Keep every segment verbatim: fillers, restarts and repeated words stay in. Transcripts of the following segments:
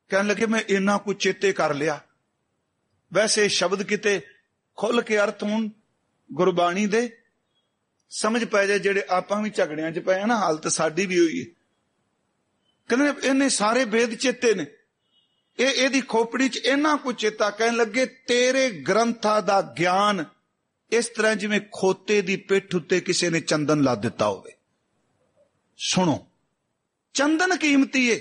कहन लगे मैं इन्ना कुछ चेते कर लिया। वैसे शब्द किते खुल के अर्थ होण गुरबाणी दे समझ पै जाए, जेड़े आपां भी झगड़ियां च पए ना, हालत साडी भी होई है। कहंदे इन्ने सारे वेद चेते ने, ए एदी खोपड़ी च इन्ना कुछ चेता। कहन लगे तेरे ग्रंथां दा ज्ञान इस तरह जिवें खोते दी पिठ उत्ते किसी ने चंदन ला दिता होवे। सुनो, चंदन कीमती है,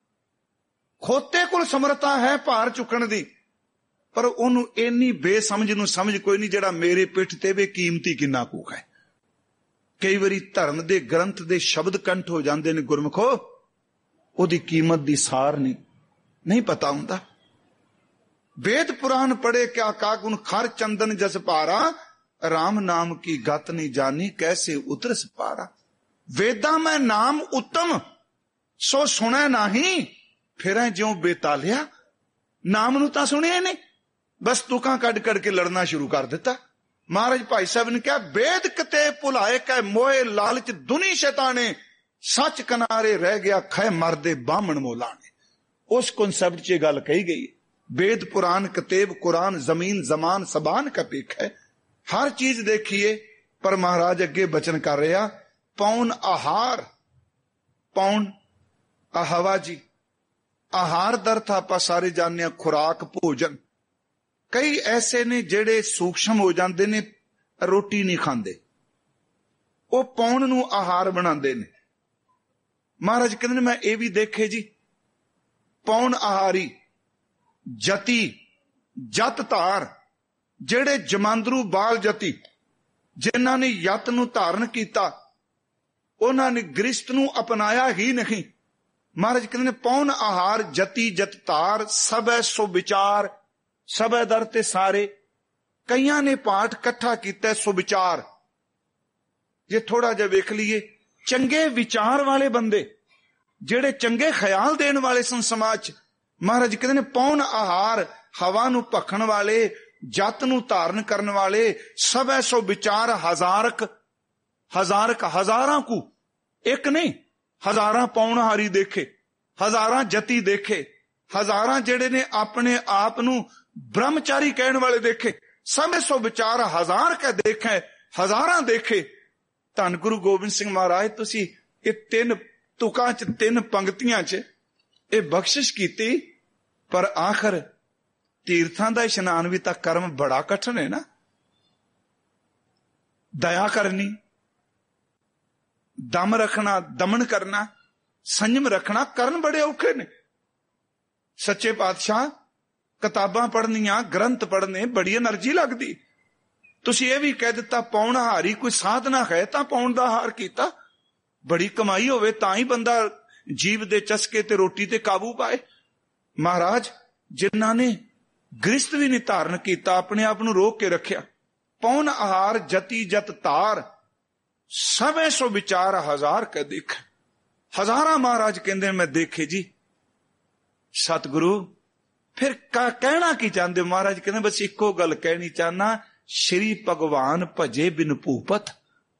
खोते कोल समर्था है भार चुकण दी, पर ओनू इन्नी बेसमझ नू समझ कोई नहीं जेड़ा मेरे पिठ ते वे कीमती किन्ना कूक है। कई बारी धर्म दे ग्रंथ दे शब्द कंठ हो जाते ने गुरमुखो, ओदी कीमत दी सार नहीं नहीं पता हुंदा। वेद पुराण पढ़े क्या कागुन खर चंदन जस पारा, राम नाम की गत नहीं जानी कैसे उतरस पारा। वेदा में नाम उत्तम सो सुने नाही, फिर ज्यों बेतालिया। नाम नू तां सुनिया नहीं, बस तुकां कड़ कड़ के लड़ना शुरू कर दिता। महाराज भाई साहब ने कहा वेद कते भुलाए कै मोए लालच दुनी शैताने, सच किनारे रह गया खै मरदे बामण मोलाने। उस कॉन्सेप्ट च गल कही गई। वेद पुराण कतेब कुरान जमीन जमान सबान का पेख है, हर चीज देखिए। पर महाराज अगे बचन कर रहा, पौन आहार, पौन आहवा जी, आहार दर्थ आपां सारे जाने खुराक भोजन। कई ऐसे ने जेड़े सूक्ष्म हो जाते ने, रोटी नहीं खांदे, वो पौन नू आहार बनाते ने। महाराज कहते मैं ये भी देखे जी, पौन आहारी जति जत धार, जेड़े जमांदरू बाल जति जिन्हां ने यत नू धारण किया, उन्हां ने गृहस्थ नू अपनाया ही नहीं। महाराज कहते पौन आहार जति जत धार, सबै सो विचार, सबै दर ते सारे। कईयां ने पाठ कट्ठा किया सुविचार। जे थोड़ा जिहा वेख लीए, चंगे विचार वाले बंदे जेड़े चंगे ख्याल देने वाले सन समाज। महाराज कहते ने पौन आहार, हवा नू भखण वाले, जत नू धारण करने वाले, सबै सो विचार हजारक, हजारक हजारां को, एक नहीं हजारां पौनहारी देखे, हजारां जति देखे, हजारां जेड़े ने अपने आप नू ब्रह्मचारी कहने वाले देखे, सबै सो विचार हजार के देखे, हजारां देखे। धन गुरु गोबिंद सिंह महाराज तुसी ये तीन तुकां च तीन पंक्तियां च ये बख्शिश कीती, पर आखिर तीर्थां दा इशनान भी तां कर्म बड़ा कठिन है ना। दया करनी, दम रखना, दमन करना, संयम रखना, करन बड़े औखे ने। सच्चे पातशाह किताबां पढ़नियां, ग्रंथ पढ़ने बड़ी एनर्जी लगदी। तुसी ये भी कह दिता पौन हारी कोई साधना है तां पौन दा हार कीता। बड़ी कमाई होवे तां ही बंदा जीव दे चस्के ते रोटी ते काबू पाए। महाराज जिन्हां ने गृहस्थ भी नहीं धारण किया, अपने आप नू रोक के रखिया। पौन आहार जति जत तार, सबे सो विचार हजार के देख। हजारा महाराज कहंदे मैं देखे जी। सतगुरु फिर का कहना की चाहते? महाराज कहते बस इको गल कहनी चाहना, श्री भगवान भजे बिन भूपत।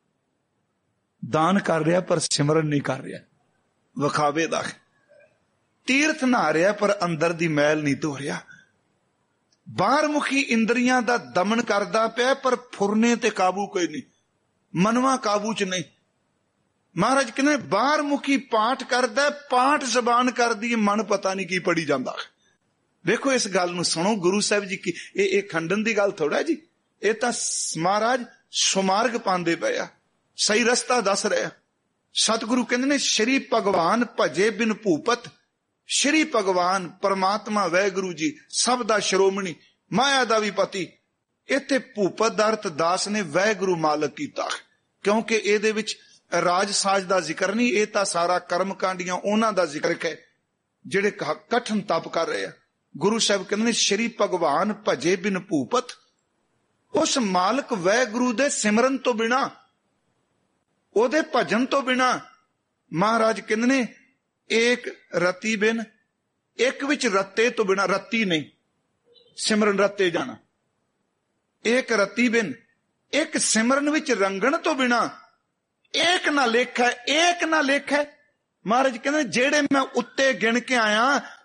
दान कर रहा पर सिमरन नहीं कर रहा, विखावे दा। तीर्थ नहा रहा पर अंदर दी मैल नहीं धो रहा। बाहर मुखी इंद्रियां दा दमन करदा पिया पर फुरने ते काबू कोई नहीं, मनवा काबू च नहीं। महाराज कहते बाहर मुखी पाठ करदा, पाठ जबान कर दी, मन पता नहीं की पढ़ी जांदा। देखो इस गल नूं सुनो, गुरु साहब जी की ये खंडन की गल थोड़ा जी, ये तो महाराज सुमार्ग पांदे पे आ, सही रस्ता दस रहा। सतगुरु कहते ने श्री भगवान भजे बिन भूपत। श्री भगवान परमात्मा वैगुरु जी सब दा श्रोमणी, माया दा भी पति। इत्थे भूपत दा अर्थ दास ने वैगुरु मालक कीता, क्योंकि इहदे विच राज साज दा जिक्र नहीं, ये तो सारा कर्म कांडियां उन्हां दा जिक्र है जिहड़े कठिन तप कर रहे हैं। गुरु साहब कहते श्री भगवान भजे बिन भूपत। उस मालक वैगुरु दे सिमरन तो बिना, ओदे भजन तो बिना, महाराज कहते ने एक रति बिन, एक विच रत्ते तो बिना, रत्ती नहीं सिमरन रत्ते जाना, एक रति बिन, एक सिमरन विच रंगण तो बिना, एक ना लेख है, एक ना लेख है। महाराज कहते जेड़े मैं उत्ते गिन के आया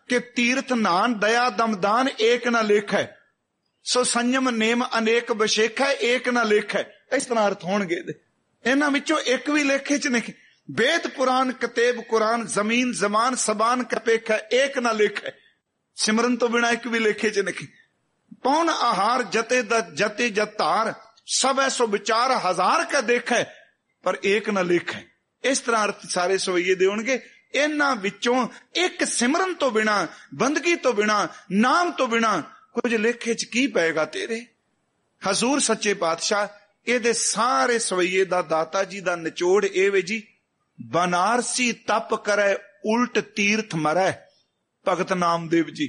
कि तीर्थ नान दया दमदान एक न लेख है, सो संयम नेम अनेक विशेख है एक न लेख है। इस तरह अर्थ होणगे। इन्हां विचों एक भी लेखे च नहीं। वेद पुराण कतेब कुरान जमीन जमान सबान कपेख है एक न लेख है। सिमरन तो बिना एक भी लेखे च नहीं। पौन आहार जते द जते जतार सब ऐसो विचार हजार का देख है पर एक न लेख है। इस तरह अर्थ सारे सवैये दे होणगे। इन्हां विचों एक सिमरन तो बिना, बंदगी तो बिना, नाम तो बिना कुछ लेखे च की पेगा तेरे। हजूर सच्चे पातशाह ਇਹਦੇ ਸਾਰੇ ਸਵਈਏ ਦਾ ਦਾਤਾ ਜੀ ਦਾ ਨਿਚੋੜ ਇਹ ਵੇ ਜੀ, ਬਨਾਰਸੀ ਤਪ ਕਰੇ ਉਲਟ ਤੀਰਥ ਮਰੈ। ਭਗਤ ਨਾਮਦੇਵ ਜੀ,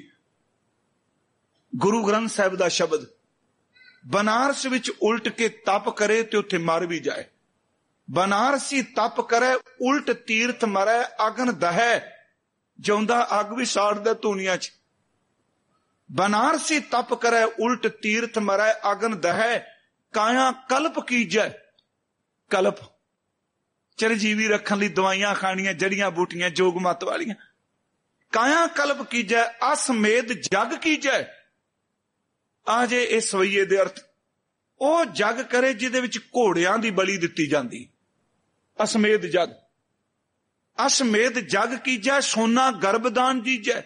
ਗੁਰੂ ਗ੍ਰੰਥ ਸਾਹਿਬ ਦਾ ਸ਼ਬਦ, ਬਨਾਰਸ ਵਿੱਚ ਉਲਟ ਕੇ ਤਪ ਕਰੇ ਤੇ ਉੱਥੇ ਮਰ ਵੀ ਜਾਏ। ਬਨਾਰਸੀ ਤਪ ਕਰੇ ਉਲਟ ਤੀਰਥ ਮਰੈ, ਅਗਨ ਦਹੈ, ਜਿਉਂਦਾ ਅੱਗ ਵੀ ਸਾੜਦਾ ਧੂਣੀਆਂ ਚ। ਬਨਾਰਸੀ ਤਪ ਕਰੇ ਉਲਟ ਤੀਰਥ ਮਰੈ, ਅਗਨ ਦਹੈ, काया कल्प कीजै। कल्प चिरजीवी रखने लई दवाइयां खानियां, जड़ियां बूटियां जोग मत वालियां। काया कल्प कीजै, असमेध जग कीजै। आजे इस सवैये दे अर्थ ਉਹ जग करे जिहदे विच घोड़ियां दी बलि दित्ती जांदी। असमेध जग, असमेध जग कीजै, सोना गर्भदान दीजै।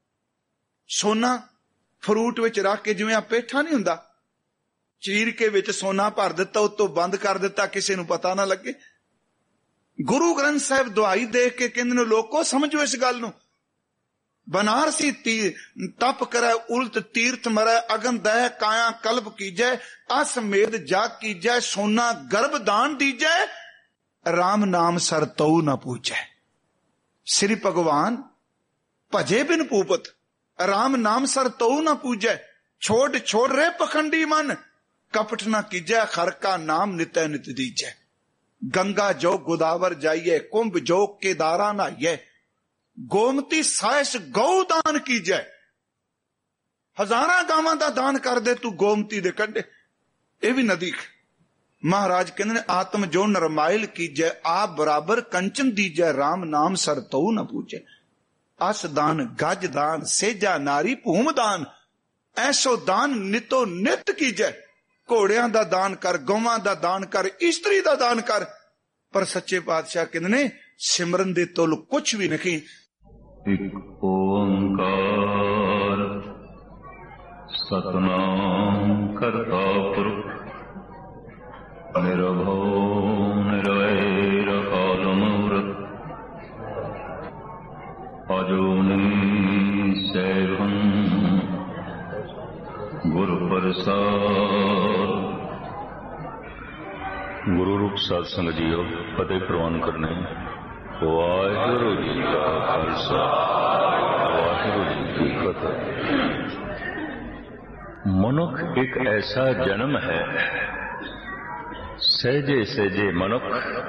सोना फरूट विच रख के, जिवें आ पेठा नहीं हुंदा, चीर के विच सोना भर दिता, उत्तों बंद कर दिता, किसी नूं पता ना लगे। गुरु ग्रंथ साहिब दुआई देख के कहंदे ने लोको समझो इस गल नूं। बनारसी तप करे उल्ट तीर्थ मरै, अगन दह काया कल्प कीजै, असमेध जाग कीजै, सोना गर्भ दान दीजै, राम नाम सर तऊ न पूजै। श्री भगवान भजे बिन पूपत, राम नाम सर तऊ न पूजै। छोड़ छोड़ रे पखंडी मन, कपट न कीजै, खर का नाम नित्य नित दीजै। गंगा जो गोदावर जाइए, कुंभ जो केदारा नहाइए, गोमती साइस गौ दान कीजै। हजारां गावां दा दान कर दे तू गोमती दे कंढे, ये भी नदी। महाराज कहंदे ने आत्म जो नरमाइल कीजै, आप बराबर कंचन दीजै, राम नाम सर तऊ न पूजै। अस दान गज दान, सेजा नारी भूम दान, ऐसो दान नितो नित कीजै। घोड़ियां दा दान कर, गौवां दा दान कर, इस्त्री दा दान कर। पर सच्चे पातशाह कहंदे ने सिमरन दे तुल कुछ भी नहीं। एक ओंकार सतनाम करता पुरख, निर्भव निर्वैर काल मूरत, अजूनी सैभं गुरु प्रसाद। गुरु रूप साध संगत जीओ, फतेह प्रवान करने। वाहिगुरु जी का खालसा, वाहिगुरु जी की फतेह। मनुख एक ऐसा जन्म है, सहजे सहजे मनुख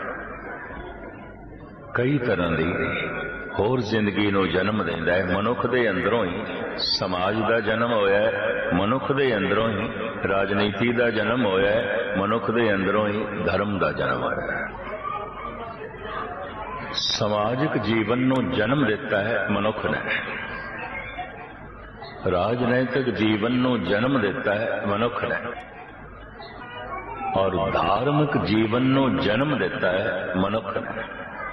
कई तरह की होर जिंदगी नूं जन्म देंदा है। मनुख दे अंदरों ही समाज का जन्म होया है, मनुख दे अंदरों ही राजनीति का जन्म होया है, मनुख दे अंदरों ही धर्म का जन्म होया है। समाजिक जीवन नूं जन्म दिता है मनुख ने, राजनैतिक जीवन नूं जन्म दिता है मनुख ने, और धार्मिक जीवन नूं जन्म दिता है मनुख ने।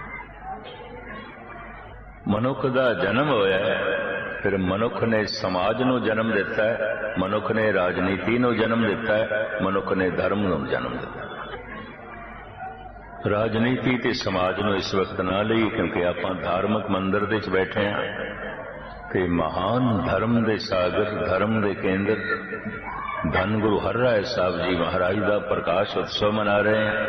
मनुख का जन्म होया है, फिर मनुख ने समाज नूं जन्म दिता है, मनुख ने राजनीति नूं जन्म दिता है, मनुख ने धर्म नूं जन्म दिता है। राजनीति ते समाज नूं इस वक्त ना लई, क्योंकि आपां धार्मिक मंदिर दे च बैठे हैं ते महान धर्म दे सागर, धर्म दे केंद्र धन गुरु हरराय साहब जी महाराज का प्रकाश उत्सव मना रहे हैं।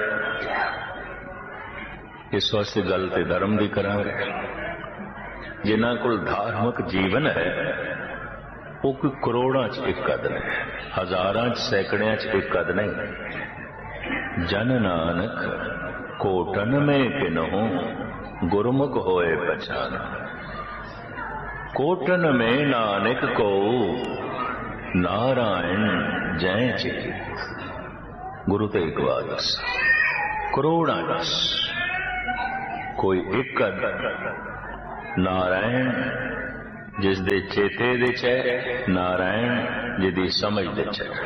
इस वास्ते गल ते धर्म दी करांगे। जिन्हां कोल धार्मिक जीवन है वो कोई करोड़ां च एक कद नहीं, हजारां च सैकड़ियां च एक कद नहीं। जन नानक कोटन में किन्हूं गुरमुख होए पहचान, कोटन में नानक को नारायण जय चित। गुरु तेग बहादुर करोड़ां च कोई एक कद नारायण जिस दे चेते दे च है नारायण, जिदी समझ दे च है।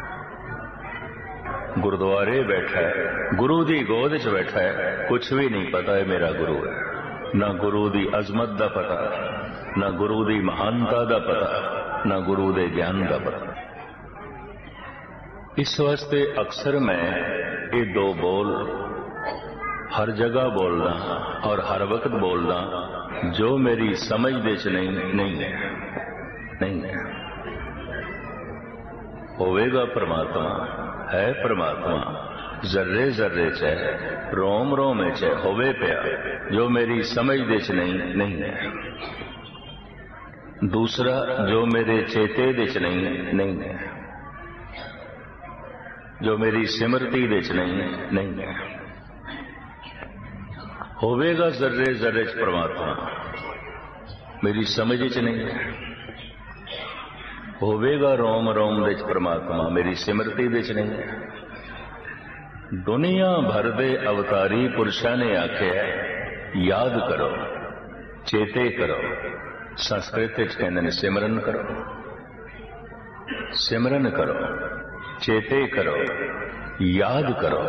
गुरुद्वारे बैठा है, गुरु दी गोद च बैठा है, कुछ भी नहीं पता है मेरा गुरु है। ना गुरु दी अजमत दा पता, ना गुरु दी महानता दा पता, ना गुरु दे ज्ञान दा पता। इस वास्ते अक्सर मैं ये दो बोल हर जगह बोलदा और हर वक्त बोलदा, जो मेरी समझ दे च नहीं नहीं है, नहीं है। होवेगा परमात्मा, है परमात्मा, जर्रे जर्रे च है, रोम रोम च है, होवे पिया, जो मेरी समझ दे च नहीं नहीं है। दूसरा, जो मेरे चेते दे च नहीं नहीं है, जो मेरी सिमरती दे च नहीं नहीं है। होवेगा जर्रे जर्रे च परमात्मा, मेरी समझ च नहीं है। होवेगा रोम रोम दे च परमात्मा, मेरी सिमरती दे च नहीं है। दुनिया भर दे अवतारी पुरुषां ने आख्या याद करो, चेते करो। संस्कृत च कहंदे ने सिमरन करो, सिमरन करो, चेते करो, याद करो।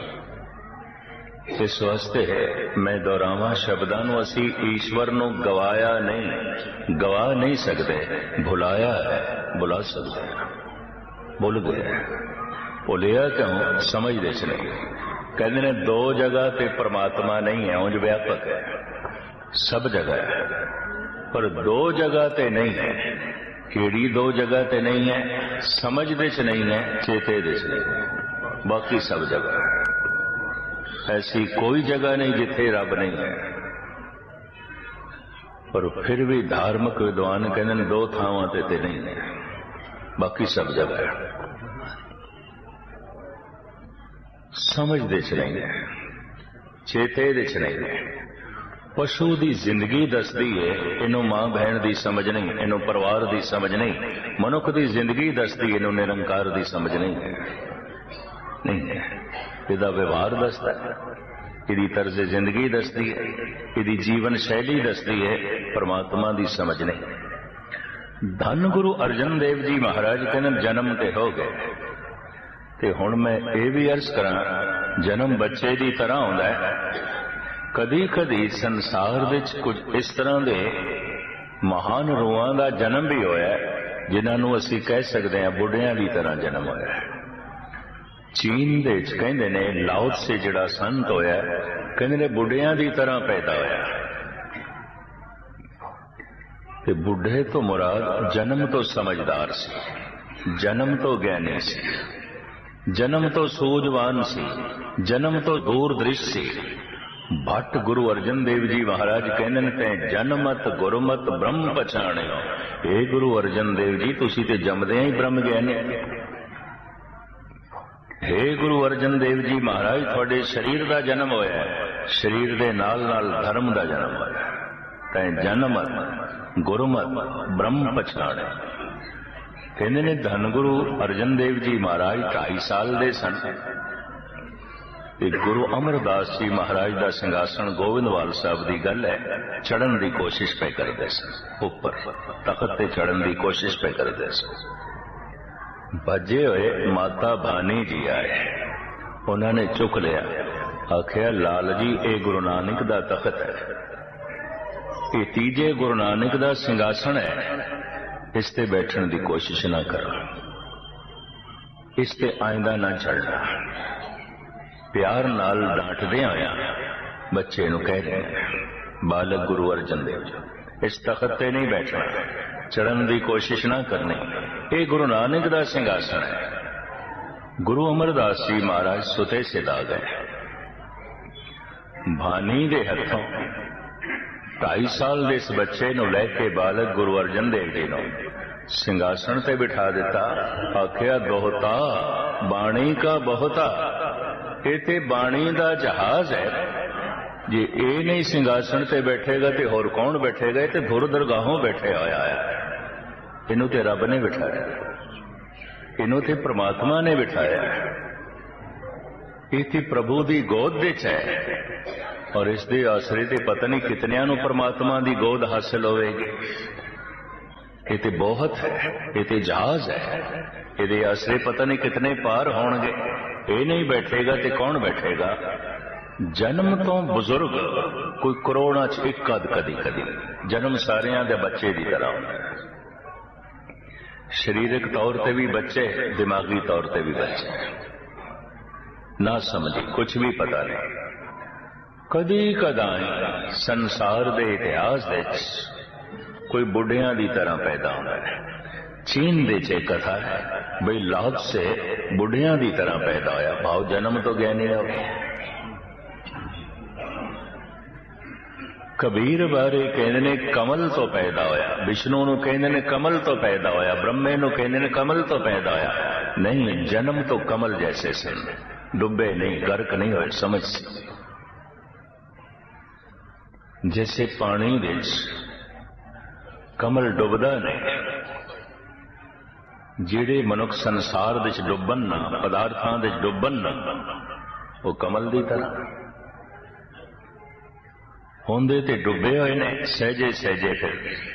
इस वास्ते है मैं दोहरावां शब्दां नूं, असी ईश्वर नूं गवाया नहीं, गवा नहीं सकते, भुलाया है, भुला सकते हैं। भुल गए, भुलिया क्यों? समझदे च नहीं। कहते ने दो जगह ते परमात्मा नहीं है, उंज व्यापक है, सब जगह है, पर दो जगह ते नहीं है। केड़ी दो जगह ते नहीं है? समझदे च नहीं है, चेते दे च नहीं है, बाकी सब जगह है। ऐसी कोई जगह नहीं जिथे रब नहीं है। पर फिर भी धार्मिक विद्वान कहते दो थावां ते ते नहीं है, बाकी सब जगह है। समझदे च नहीं है, चेते दे च नहीं है। पशु दी जिंदगी दसदी है, इनू मां बहन दी समझ नहीं, इनू परिवार दी समझ नहीं। मनुख दी जिंदगी दसदी, इनू निरंकार दी समझ नहीं है, नहीं है। इहदा व्यवहार दसदा है, इहदी तर्ज जिंदगी दसदी है, इहदी जीवन शैली दसदी है, परमात्मा दी समझ नहीं। धन गुरु अर्जन देव जी महाराज कहने जन्म ते हो गए, ते हुण मैं ये भी अर्ज करा, जन्म बच्चे दी तरह होंदा है। कदी कदी संसार विच कुछ इस तरह दे महान रूहां दा जन्म भी होया, जिन्हां नूं असीं कह सकदे हां बुढ़ियां दी तरह जन्म होया है। चीन दे विच कहंदे ने लाओ से जिहड़ा संत होया, कहंदे ने बुढ़ियां दी तरह पैदा होया। ते बुढ़े तो मुराद जन्म तो समझदार सी, जन्म तो ज्ञानी सी, जन्म तो सूझवान सी, जन्म तो दूरदृश सी। भट्ट गुरु अर्जन देव जी महाराज कहंदे ने तैं जनमत गुरमत ब्रह्म पछाणियो। हे गुरु अर्जन देव जी, तुसीं ते जमदिआं ही ब्रह्म ज्ञानी। हे गुरु अर्जन देव जी महाराज, थोड़े शरीर का जन्म होया, शरीर दे नाल नाल धर्म का जन्म होया। तैं जनमत गुरमत ब्रह्म पछाणियो। कहंदे ने धन गुरु अर्जन देव जी महाराज ढाई साल दे सन। गुरु अमरदास जी महाराज का सिंघासन गोविंदवाल साहब की गल है, चढ़न की कोशिश पे करते सन, उपर तखत ते चढ़न की कोशिश पे करते सन। भजे हुए माता भानी जी आए, उन्होंने चुक लिया, आखिया लाल जी ये गुरु नानक का तखत है, ये तीजे गुरु नानक का सिंघासन है, इस ते बैठने की कोशिश ना करो, इस ते आइंदा ना चढ़ना। प्यार नाल डांटदे आया बच्चे नूं कह रहे हैं, बालक गुरु अर्जन देव जी इस तखत ते नहीं बैठना, चढ़न की कोशिश ना करनी, ये गुरु नानक का सिंघासन है। गुरु अमरदास जी महाराज सुते सिधा गए, भानी दे हथों ढाई साल दे इस बच्चे नूं लैके बालक गुरु अर्जन देव जी नूं सिंघासन ते बिठा दिता। आखिया दोहता बाणी का बहुता, ये ते बाणी का जहाज है, जे ये नहीं सिंघासन ते बैठेगा तो होर कौन बैठेगा? ये तो धुर दरगाहों बैठे होया है, इनू ते रब ने बिठाया, इनू ते परमात्मा ने बिठाया, ये ते प्रभु की गोद विच है, और इस दे आसरे ते पता नहीं कितनियां नूं परमात्मा की गोद हासिल होवेगी। ये तो बहुत है, ये तो जहाज है, ये आसरे पता नहीं कितने पार होंगे। ये नहीं बैठेगा तो कौन बैठेगा? जन्म तो बुजुर्ग कोई करोड़ा च एक अद कदी कदी, जन्म सारियां दे बच्चे की तरह होता है। शरीरक तौर पर भी बच्चे, दिमागी तौर पर भी बच्चे, ना समझी कुछ भी पता नहीं। कदी कदाई संसार दे इतिहास दे कोई बुढ़िया की तरह पैदा होता है। चीन दे च कथा है बई लाद से बुढ़िया की तरह पैदा होया, भाव जन्म तो गया नहीं हो। कबीर बारे कहते ने कमल तो पैदा होया, विष्णु नूं कहते ने कमल तो पैदा होया, ब्रह्मे नूं कहते ने कमल तो पैदा होया। नहीं, जन्म तो कमल जैसे सन, डुबे नहीं, गर्क नहीं होए। समझ जैसे पानी विच कमल डुबदा नहीं, जिहड़े मनुख संसार विच डुबन ना, पदार्थां विच डुबन ना, वो कमल दी तरह होंदे ते डुबे हुए ने, सहजे सहजे फिर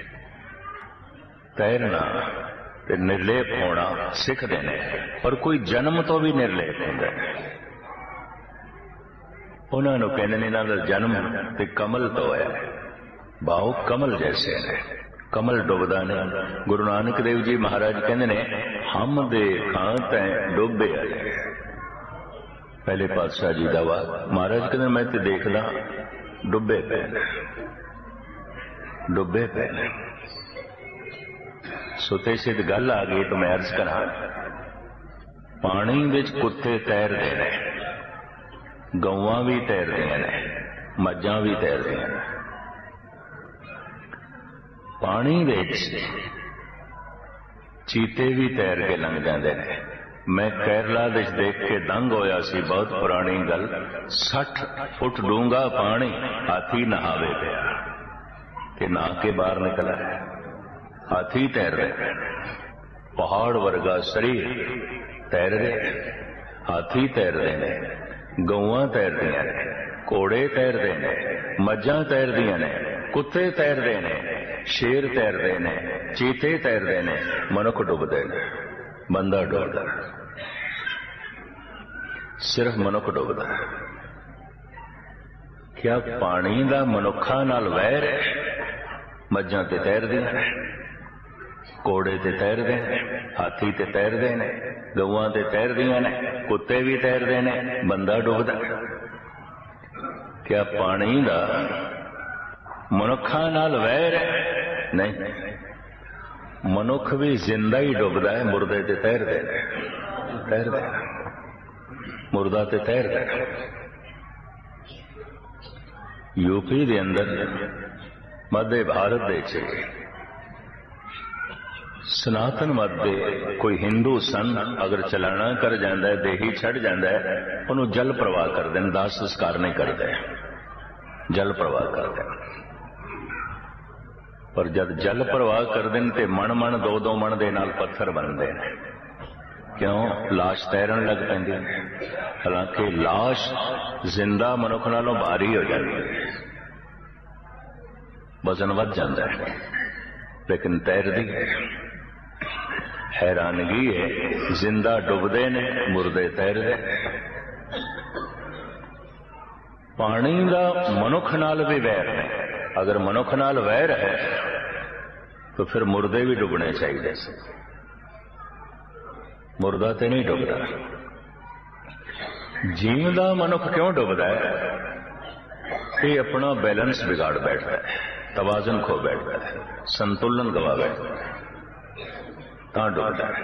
तैरना ते निर्लेप होना सिखते हैं। पर कोई जन्म तो भी निर्लेप होंदा है। उन्होंने कहने ने इन्हां दा जन्म ते कमल तो होया, भाव कमल जैसे ने, कमल डुबदा नहीं। गुरु नानक देव जी महाराज कहते ने हम देखा तैं डुबे आए। पहले पातशाह जी दा वार महाराज कहते मैं ते देखदा डुबे पे डुबे पे सुते सिद्ध गल आ गई तो मैं अर्ज करा, पानी विच कुत्ते तैरते ने, गौवां भी तैरदियां ने, मज्जां भी तैरदियां ने। पानी विच चीते भी तैर के लंघ जाते हैं। मैं केरला विच देख के दंग होया सी, बहुत पुरानी गल। सठ फुट डूंगा पानी, हाथी नहावे गया कि नहा के बाहर निकला है। हाथी तैर रहे, पहाड़ वर्गा शरीर तैर रहे, हाथी तैर रहे ने, गौवां तैर दियां ने, घोड़े तैर रहे ने, मज्जां तैर दियां ने, कुत्ते तैर रहे ने, शेर तैर रहे ने, चीते तैर रहे ने, मनुख डुबदे ने, बंदा डुबदा, सिर्फ मनुख डुबदा। क्या पानी दा मनुखा नाल वैर है? मज्जां ते तैरदियां ने, घोड़े ते तैरदे ने, हाथी ते तैरदे ने, गौवां ते तैरदियां ने, कुत्ते भी तैरदे ने, बंदा डुबदा। क्या पानी दा मनुखा नाल वैर है? नहीं, मनुख भी जिंदा ही डुबदा है, मुर्दे ते तैरदे ने, तैरदे मुर्दा ते तैरदा। यूपी दे अंदर मध्य भारत दे सनातन मत दे कोई हिंदू सन अगर चलाना कर जाता है, देही छड़ जाता है, उन्होंने जल प्रवाह कर दें, दाह संस्कार नहीं करते, जल प्रवाह करते। पर जब जल प्रवाह कर दें तो मन मन दो दो मन दे नाल पत्थर बनते हैं। क्यों? लाश तैरन लग पैंदी। हालांकि लाश जिंदा मनुख नालों भारी हो जाती है, वजन वध जाता है, लेकिन तैरदी है। हैरानगी है, जिंदा डुबदे ने, मुर्दे तैरदे। पानी का मनुख नाल भी वैर है। अगर मनुख नाल वैर है तो फिर मुर्दे भी डुबने चाहिए। मुर्दा तो नहीं डुबदा। जीवदा मनुख क्यों डुबदा है? ये अपना बैलेंस बिगाड़ बैठता है, तवाजन खो बैठता है, संतुलन गवा बैठता है, ता डुबदा है।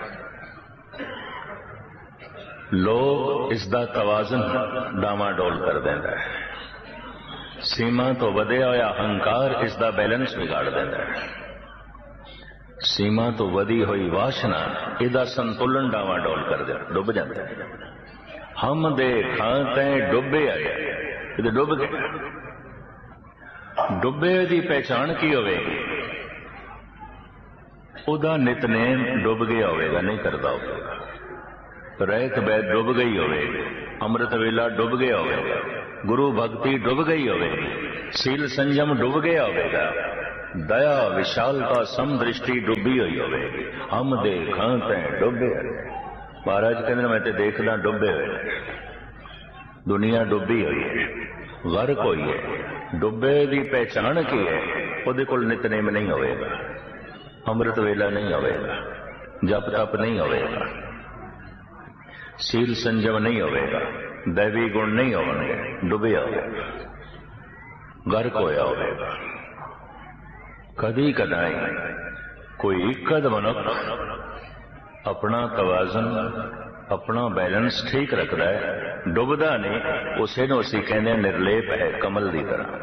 लोग इसका तवाजन डामाडोल कर देता है। सीमा तो वधिया होया अहंकार इसका बैलेंस बिगाड़ देता है। सीमा तो वधी हुई वासना इसका संतुलन डामाडोल कर दे, डुब जाता है। हम देखा तैं डुबे आए, ये डुब गए। डुबे की पहचान की होगी? उदा नितनेम डुब गया होगा, नहीं करता होगा। रहत बैत डुब गई होगी, अमृत वेला डुब गया होगा, गुरु भक्ति डुब गई होगी, सील संयम डुब गया होगा, दया विशालता सम दृष्टि डुबी हुई होवेगी। हम देखा तैं डुबे। महाराज कहते मैं तो देखदा डुबे हुए, दुनिया डुबी हुई है, गर्क हुई है। डुबे की पहचान की है? ਉਹਦੇ ਕੋਲ ਨਿਤਨੇਮ नहीं होवेगा, अमृत वेला नहीं होवेगा, जप तप नहीं होवेगा, शील संजम नहीं होवेगा, दैवी गुण नहीं होंगे, डुबिया होगा, गर्क होया होगा। कदी कदाई कोई कद मनुख अपना तवाजन अपना बैलेंस ठीक रखता है, डुबदा नहीं, उसे नूं असीं कहने निर्लेप है, कमल की तरह।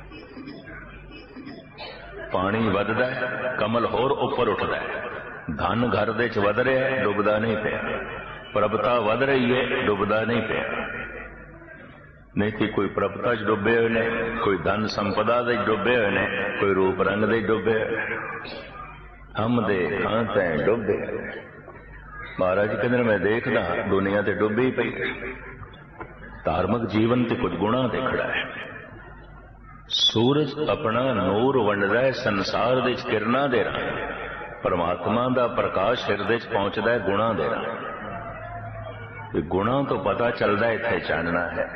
पानी वधदा है, कमल होर उपर उठदा है। धन घर दे च वध रहा है, डुबदा नहीं पिया। प्रभता वध रही है, डुबदा नहीं पिया। नहीं तो कोई प्रभता च डुबे हुए ने, कोई धन संपदा दे डुबे हुए ने, कोई रूप रंग दे डुबे हुए। हम दे खां तैं डुबे। महाराज कहते मैं देखदा दुनिया ते डुबी पई। धार्मिक जीवन ते कुछ गुणा ते खड़ा है। सूरज अपना नूर वंडदा है संसार दे किरणा दे राह, परमात्मा दा प्रकाश हिरदे च पहुंचदा है गुणा दे राह। गुणा तो पता चलदा इत्थे चानना है।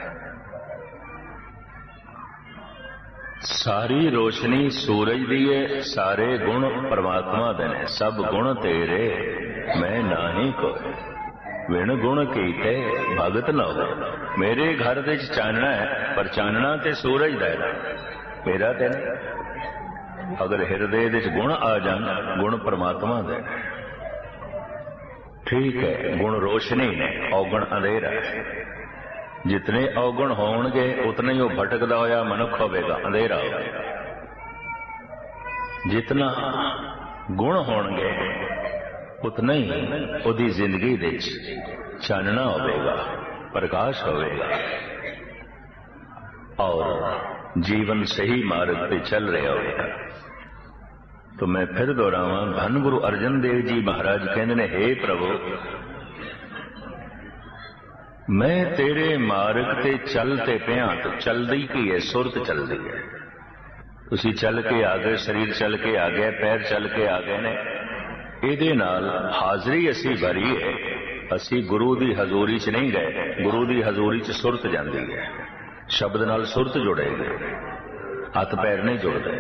सारी रोशनी सूरज दी है, सारे गुण परमात्मा दे ने। सब गुण तेरे मैं नाही कोई, विण गुण कीते भगत न हो। मेरे घर दे चानना है, पर चानना ते सूरज दा है, मेरा ते नहीं। अगर हिरदे दे गुण आ जान, गुण परमात्मा दे। ठीक है, गुण रोशनी ने, औगण अंधेरा है। जितने औगण होणगे उतना ही वो भटकदा होया मनुख होवेगा, अंधेरा होवेगा। जितना गुण होणगे उतना ही उहदी जिंदगी दे चानना होवेगा, प्रकाश होवेगा और जीवन सही मार्ग पे चल रहा होगा। तो मैं फिर दोहरावां, धन गुरु अर्जन देव जी महाराज कहते ने, हे प्रभु मैं तेरे मार्ग ते चलते पिया। तो चलदी की है, सुरत चलदी है। तुसी चल के आ गए, शरीर चल के आ गया, पैर चल के आ गए ने। ਇਹਦੇ ਨਾਲ ਹਾਜ਼ਰੀ ਅਸੀਂ ਭਰੀ ਹੈ। ਅਸੀਂ ਗੁਰੂ ਦੀ ਹਜ਼ੂਰੀ 'ਚ ਨਹੀਂ ਗਏ, ਗੁਰੂ ਦੀ ਹਜ਼ੂਰੀ 'ਚ ਸੁਰਤ ਜਾਂਦੀ ਹੈ। ਸ਼ਬਦ ਨਾਲ ਸੁਰਤ ਜੁੜੇਗੀ, ਹੱਥ ਪੈਰ ਨਹੀਂ ਜੁੜਦੇ।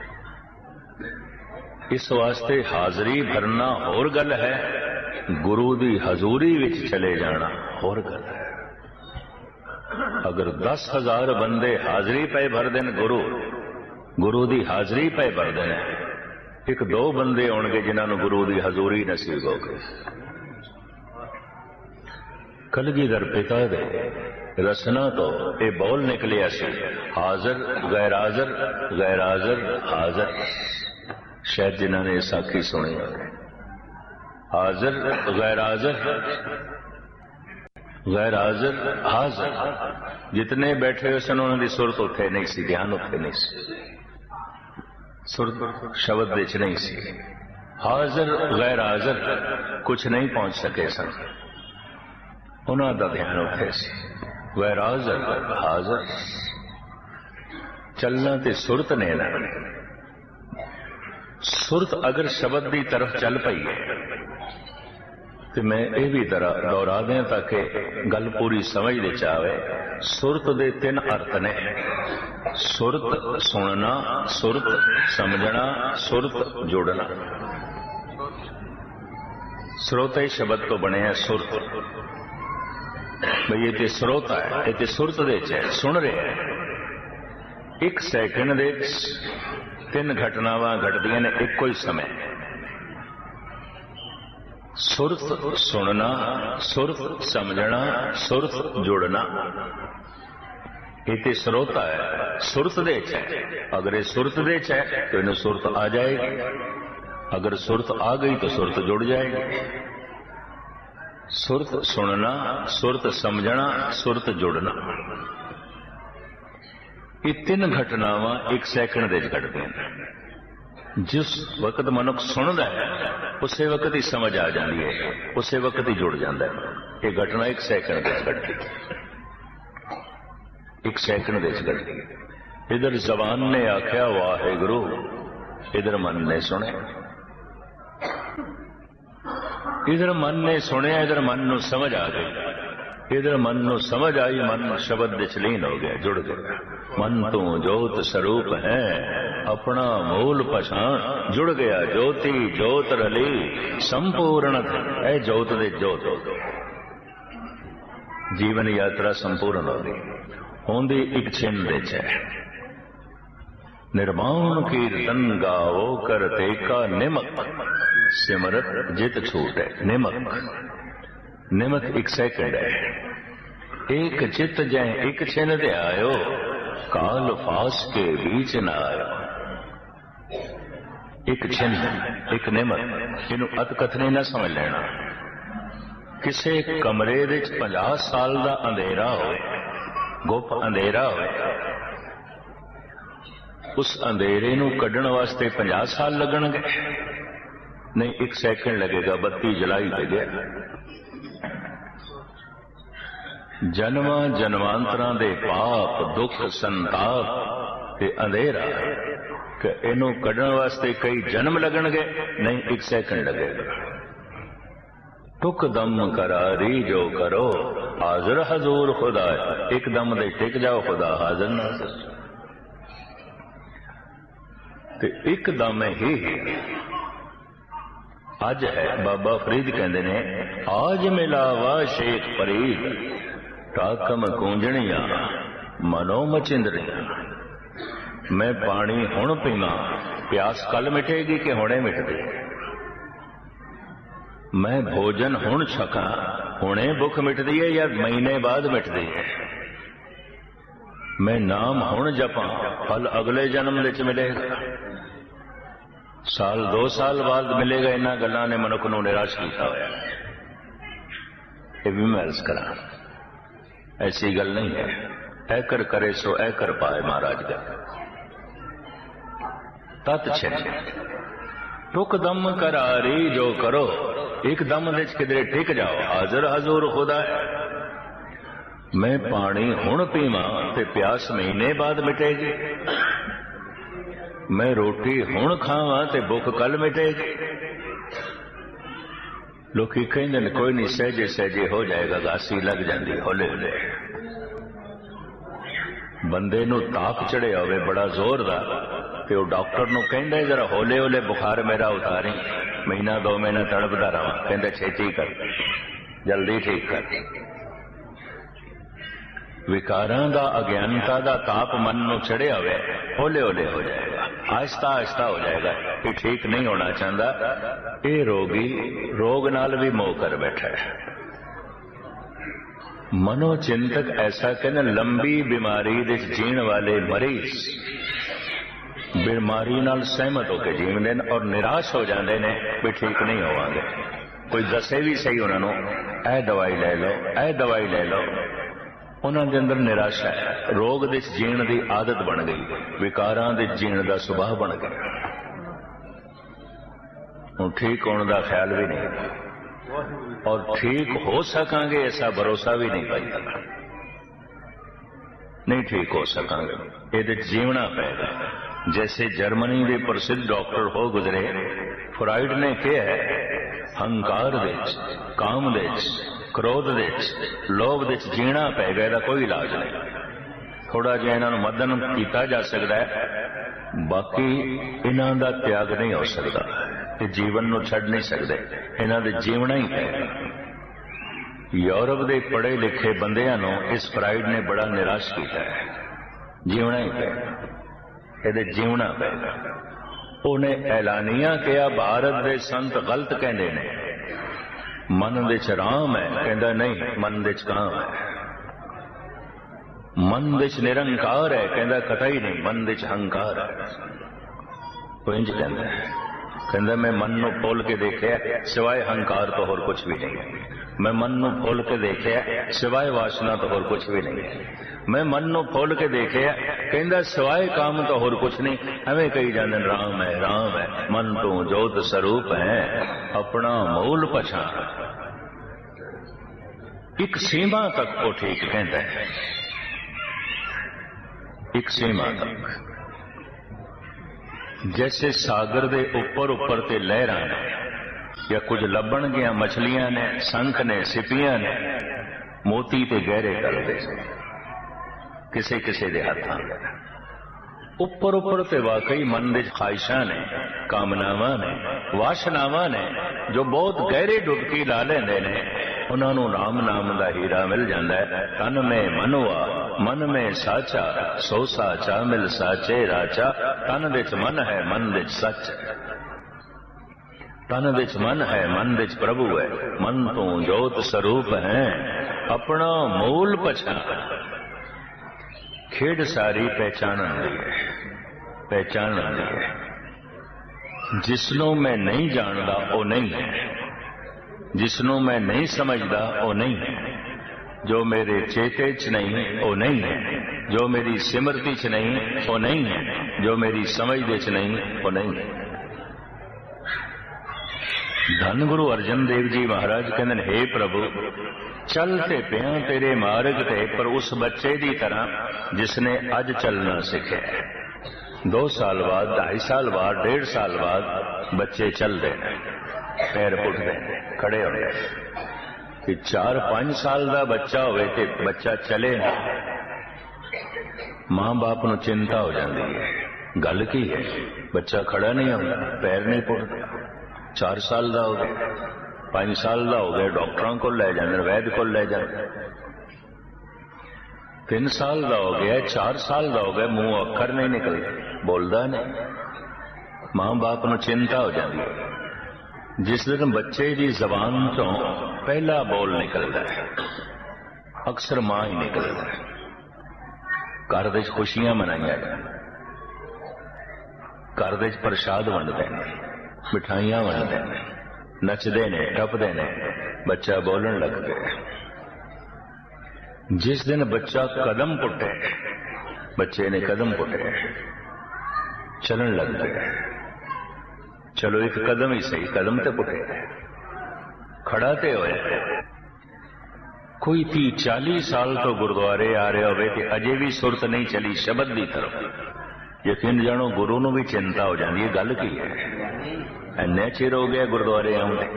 ਇਸ ਵਾਸਤੇ ਹਾਜ਼ਰੀ ਭਰਨਾ ਹੋਰ ਗੱਲ ਹੈ, ਗੁਰੂ ਦੀ ਹਜ਼ੂਰੀ ਵਿੱਚ ਚਲੇ ਜਾਣਾ ਹੋਰ ਗੱਲ ਹੈ। ਅਗਰ दस हज़ार ਬੰਦੇ ਹਾਜ਼ਰੀ ਪਏ ਭਰਦੇ ਨੇ, ਗੁਰੂ ਗੁਰੂ ਦੀ ਹਾਜ਼ਰੀ ਪਏ ਭਰਦੇ ਨੇ, एक दो बंदे होंगे जिन्होंने गुरु की हजूरी नसीब हो गई। कलगीधर पिता दे रसना तो ये बोल निकलिया सी, हाजर गैर हाजर, गैर हाजर हाजर। शायद जिन्होंने साखी सुनी, हाजर गैर हाजर, गैर हाजर हाजर। जितने बैठे हुए सन उन्होंने सुरत उठे नहीं सी, ध्यान उठे नहीं सी, सुरत शब्द विच नहीं सी। हाजर गैर हाजर कुछ नहीं पहुंच सके सन, उन्हों का ध्यान उठे सी। गैर हाजर हाजर चलना ते सुरत ने ना। सुरत अगर शब्द की तरफ चल पई है तो मैं ये भी तरह दोहरा दें ताकि गल पूरी समझ दे आवे। सुरत दे तीन अर्थ ने, सुरत सुनना, सुरत समझना, सुरत जुड़ना। स्रोता ही शब्द तो बने सुरत। भाई ये तो स्रोता है, ये तो सुरत दे च है, सुन रहे हैं। एक सैकंड दे तीन घटनावां घटदियां ने एको ही समय। सुरत सुनना, सुरत समझना, सुरत जुड़ना। ये स्रोता है, सुरत दे च है। अगर ये सुरत दे च है तो इन्हें सुरत आ जाएगी, अगर सुरत आ गई तो सुरत जुड़ जाएगी। सुरत सुनना, सुरत समझना, सुरत जुड़ना, ये तीन घटनावां एक सैकंड दे घटदियां ने। जिस वक्त मनुख सुनता है उस वक्त ही समझ आ जाती है, उस वक्त ही जुड़ जाता है। ये घटना एक सैकंड घटती, एक सैकंड घटती। इधर जबान ने आख्या वाहेगुरु, इधर मन ने सुने, इधर मन ने सुनिया, इधर मन नू समझ आ गई, इधर मन नू समझ आई, मन शब्द विच लीन हो गया, जुड़ गया। मन तू जोत स्वरूप है, अपना मूल पछाण, जुड़ गया ज्योति जोत रली संपूर्ण। ए जोत दे जोत जीवन यात्रा संपूर्ण हो गई, होंदी एक छिन विच है। निर्माण कीर्तन गावो करते का निमक, सिमरत जित छूट है। निमक निमक एक सेकंड है, एक चित जय एक छिन दे आयो, काल फास के बीच न आयो। एक छिन एक निमक, इनू अतकथनी न समझ लेना। किसे कमरे विच पचास साल का अंधेरा होए, गुप अंधेरा होए, उस अंधेरे नू कढ़ण वास्ते पचास साल लगणगे? नहीं, एक सेकंड लगेगा। बत्ती जलाई दे गया। जन्म जन्मांतरां दे पाप दुख संताप ते अंधेरा कि इनू कढ़ण वास्ते कई जन्म लगणगे? नहीं, एक सेकंड लगेगा। टुक दम करारी जो करो, हाजिर हजूर खुदा। एक दम दे टिक जाओ, खुदा हाजिर नाज़िर। ते एक दम ही अज है। बाबा फरीद कहते ने, आज मिलावा शेख फरीद, टाकम कूंजणिया मनो मचिंदरिया। मैं पानी हुण पीवा, प्यास कल मिटेगी कि हुणे मिटदी? मैं भोजन हुण छका, हुणे भुख मिटदी है या महीने बाद मिटदी है? मैं नाम हुण जपा, फल अगले जन्म विच मिलेगा, साल दो साल बाद मिलेगा। इन्हां गल्लां ने मनुख नूं निराश कीता होया। ये भी मैं अर्ज करा, ऐसी गल नहीं है। ऐकर करे सो ऐकर पाए, महाराज का तत् छिन। टुक दम करारी जो करो, एक दम विच किधरे टिक जाओ, हाजिर हजूर खुदा है। मैं पानी हुण पीवा ते प्यास महीने बाद मिटेगी। मैं रोटी हुण खावा ते भुख कल मिटेगी। लोकी कहंदे ने कोई नहीं, सहजे सहजे हो जाएगा, गासी लग जाती हौले हौले। बंदे नू ताप चढ़िया होवे बड़ा जोर दा, ते वो डॉक्टर नू कहंदा जरा हौले हौले बुखार मेरा उतारी, महीना दो महीना तड़पदा रहा। कहंदा छेती कर, जल्दी ठीक कर। विकारां दा अज्ञानता दा ताप मन नू चढ़िया होवे, हौले हौले हो जाएगा, आहिस्ता आहिस्ता हो जाएगा। ये ठीक नहीं होना चाहता। ये रोगी रोग नाल भी मोह कर बैठा है। मनोचिंतक ऐसा कहना, लंबी बीमारी दे जीण वाले मरीज बीमारी नाल सहमत होकर जीवते हैं और निराश हो जाते हैं भी ठीक नहीं होवांगे। कोई दसे भी सही उन्होंने, ऐ दवाई ले लो, ऐ दवाई ले लो, उन्होंने अंदर निराशा है। रोग दे जीण की आदत बन गई, विकारां दे जीण का सुभाव बन गया। हुण ठीक होने का ख्याल भी नहीं, और ठीक हो सकांगे ऐसा भरोसा भी नहीं पाई। नहीं ठीक हो सकांगे, ये जीवना पेगा। जैसे जर्मनी के प्रसिद्ध डॉक्टर हो गुजरे, फ्राइड ने कहा है, हंकार दे काम दे क्रोध दे लोभ दे जीना पेगा, इसका कोई इलाज नहीं। थोड़ा जिहा इन्हां मदन किया जा सकता है, बाकी इन्हां दा त्याग नहीं हो सकता। ये जीवन नूं छड़ नहीं सकते, इन्हां दे जीवना ही पेगा। यूरोप के पढ़े लिखे बंदियां नूं इस फ्राइड ने बड़ा निराश किया है। जीवना ही पेगा, ये जीवना पेगा। उन्हें ऐलानिया किया, भारत के संत गलत कहते ने, मन विच राम है, कहता नहीं मन विच काम है। मन विच निरंकार है, कहता कतई नहीं मन विच हंकार है। तो इंज कहता है, कहता मैं मन नूं खोल के देखिया, सिवाय हंकार तो होर कुछ भी नहीं है। मैं मन नूं खोल के देखिया, सिवाय वासना तो होर कुछ भी नहीं है। मैं मन नूं खोल के देखिया, कहता सिवाय काम तो होर कुछ नहीं। एवें कही जांदे राम है राम है, मन तू जोत स्वरूप है, अपना मूल पछाण। एक सीमा तक वो ठीक कहता है, एक सीमा तक। जैसे सागर दे उपर उपर ते लहरां ने या कुछ लभणगियां मछलियां ने, संख ने, सिपियां ने, मोती ते गहरे करदे किसे किसे दे हत्थां उपर उपर ते वाकई मन दे ख्वाहिशां ने, कामनावां ने, वासनावां ने जो बहुत गहरे डुबकी ला लेंदे ने, उन्हां नूं राम नाम दा हीरा मिल जांदा है। तन में मनवा मन में साचा, सो साचा मिल साचे राचा। तन विच मन है, मन विच सच है। तन विच मन है, मन विच प्रभु है। मन तो जोत स्वरूप है, अपना मूल पछान। खेड सारी पहचानन दी है, पहचानन दी है। जिसनों मैं नहीं जानदा वो नहीं है, जिसनों मैं नहीं समझदा वो नहीं है। जो मेरे चेते च नहीं वो नहीं है, जो मेरी सिमरती च नहीं वो नहीं है, जो मेरी समझ दे च नहीं वो नहीं है। धन गुरु अर्जन देव जी महाराज कहते हे प्रभु चलते पिया तेरे मार्ग ते, पर उस बच्चे की तरह जिसने अज चलना सीखे। दो साल बाद, ढाई साल बाद, डेढ़ साल बाद बच्चे चलते हैं, पैर पुटते हैं, खड़े होते हैं। कि चार पांच साल का बच्चा होवे ते बच्चा चले ना, मां बाप नूं चिंता हो जाती है। गल की है, बच्चा खड़ा नहीं होता, पैर नहीं पुटता। चार साल का हो गया, पांच साल का हो गया, डॉक्टरों को ले जाते, वैद को ले जाते। तीन साल का हो गया, चार साल का हो गया, मुंह अखर नहीं निकलते, बोलता नहीं। मां बाप नूं चिंता हो जाती है। जिस दिन बच्चे की जबान तो पहला बोल निकलता है, अक्सर मां ही निकलता है। घर विच खुशियां मनाइया जान, घर विच प्रसाद वंडदे ने, मिठाइयां वंडदे ने, नचदे ने, टपदे ने, बच्चा बोलन लग पिया। जिस दिन बच्चा कदम पुटे, बच्चे ने कदम पुटे, चलन लग पिया। चलो एक कदम ही सही, कदम तो पुटे, खड़ा ते होया। कोई ती चाली साल तो गुरुद्वारे आ रहे होवे ते अजे भी सुरत नहीं चली शब्द की तरफ। यकीन जानो गुरु नूं भी चिंता हो जाती है, गल की है, इन्ने चिर हो गया गुरुद्वारे आउंदे,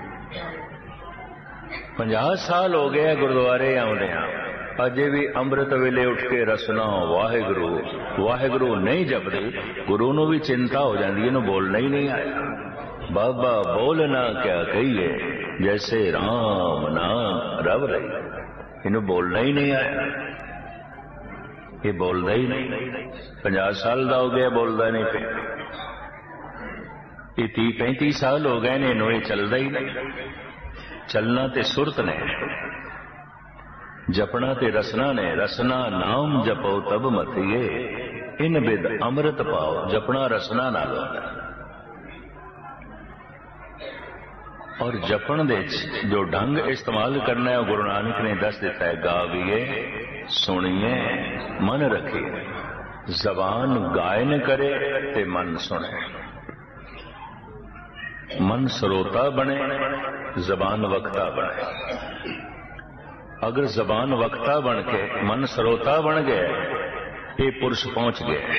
पचास साल हो गया गुरुद्वारे आउंदे, अजे भी अमृत वेले उठ के रसना वाहेगुरु वाहेगुरु नहीं जपदे। गुरु नूं भी चिंता हो जाती है, इन्हूं बोलना ही नहीं आया। बाबा बोलना क्या कहिए, जैसे राम नाम रब रही, इन्हूं बोलना ही नहीं आया। ये बोलता ही नहीं, पचास साल का हो गया, बोलता नहीं पे। ये तीह पैंती साल हो गए ने, इन्हूं ये चलता ही नहीं। चलना ते सुरत ने, जपना ते रसना ने। रसना नाम जपो तब मथिए, इन बिद अमृत पाओ। जपना रसना नाल होंदा, और जपन दे जो ढंग इस्तेमाल करना है गुरु नानक ने दस दिता है। गाविए सुनिए मन रखिए, जबान गायन करे ते मन सुने। मन श्रोता बने, जबान वक्ता बने। अगर जबान वक्ता बन के मन श्रोता बन गया, ये पुरुष पहुंच गए।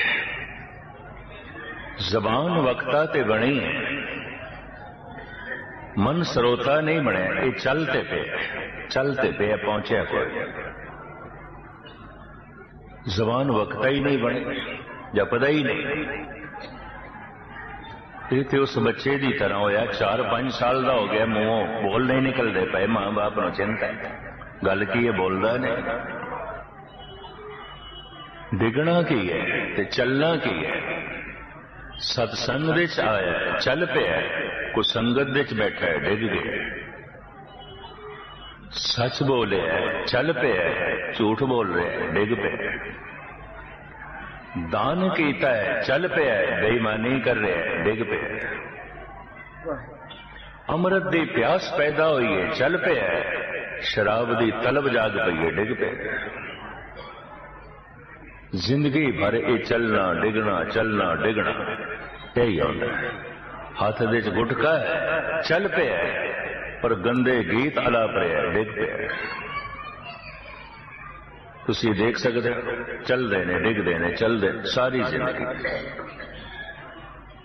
जबान वक्ता ते बनी, मन श्रोता नहीं बने, ये चलते पे चलते पे पहुंचे कोई। जबान वक्ता ही नहीं बने, जपदा ही नहीं। ये तो उस बच्चे की तरह होया, चार पांच साल का हो गया, मुंह बोल नहीं निकलते पे। मां बाप नूं चिंता है, गल की है, बोलता नहीं। डिगना की है ते चलना की है। सत्संग विच आया, चल पिया, को संगत विच बैठा है, डिग गया। सच बोले चल पिया, झूठ बोल रहा है, डिग पिया। दान कीता है, चल पिया, बेईमानी कर रहा है, डिग पिया। अमृत की प्यास पैदा हुई है, चल पिया, शराब की तलब जाग पई है, डिग पे। जिंदगी भर ये चलना डिगना चलना डिगना यही होता है। हाथ दे च गुटका है, चल पे है, पर गंदे गीत अलाप रहे है, डिग पे है। तुसी देख सकते हो, चलते ने डिगते ने चलते सारी जिंदगी।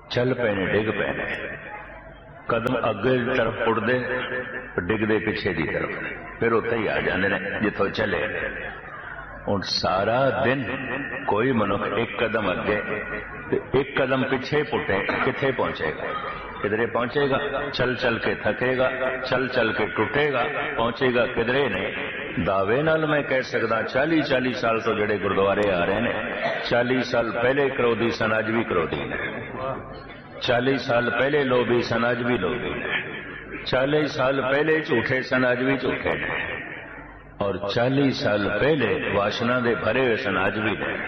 चल पे ने डिग पे ने, कदम अगे तरफ उड़ते डिगते पिछे की तरफ, फिर उत्थे ही आ जाते हैं जिथों चले। हुण सारा दिन कोई मनुख एक कदम अगे एक कदम पिछे पुटे किथे पहुंचेगा? किधरे पहुंचेगा? चल चल के थकेगा, चल चल के टुटेगा, पहुंचेगा किधरे नहीं। दावे नाल मैं कह सकदा चाली चाली साल तो जेड़े गुरुद्वारे आ रहे हैं, चाली साल पहले करोधी सन अज भी करोधी ने, चालीस साल पहले लोभी सन अज भी लोभी ने, चालीस साल पहले झूठे सन अज भी झूठे ने, और चालीस साल पहले वासना दे भरे हुए सन अज भी ने।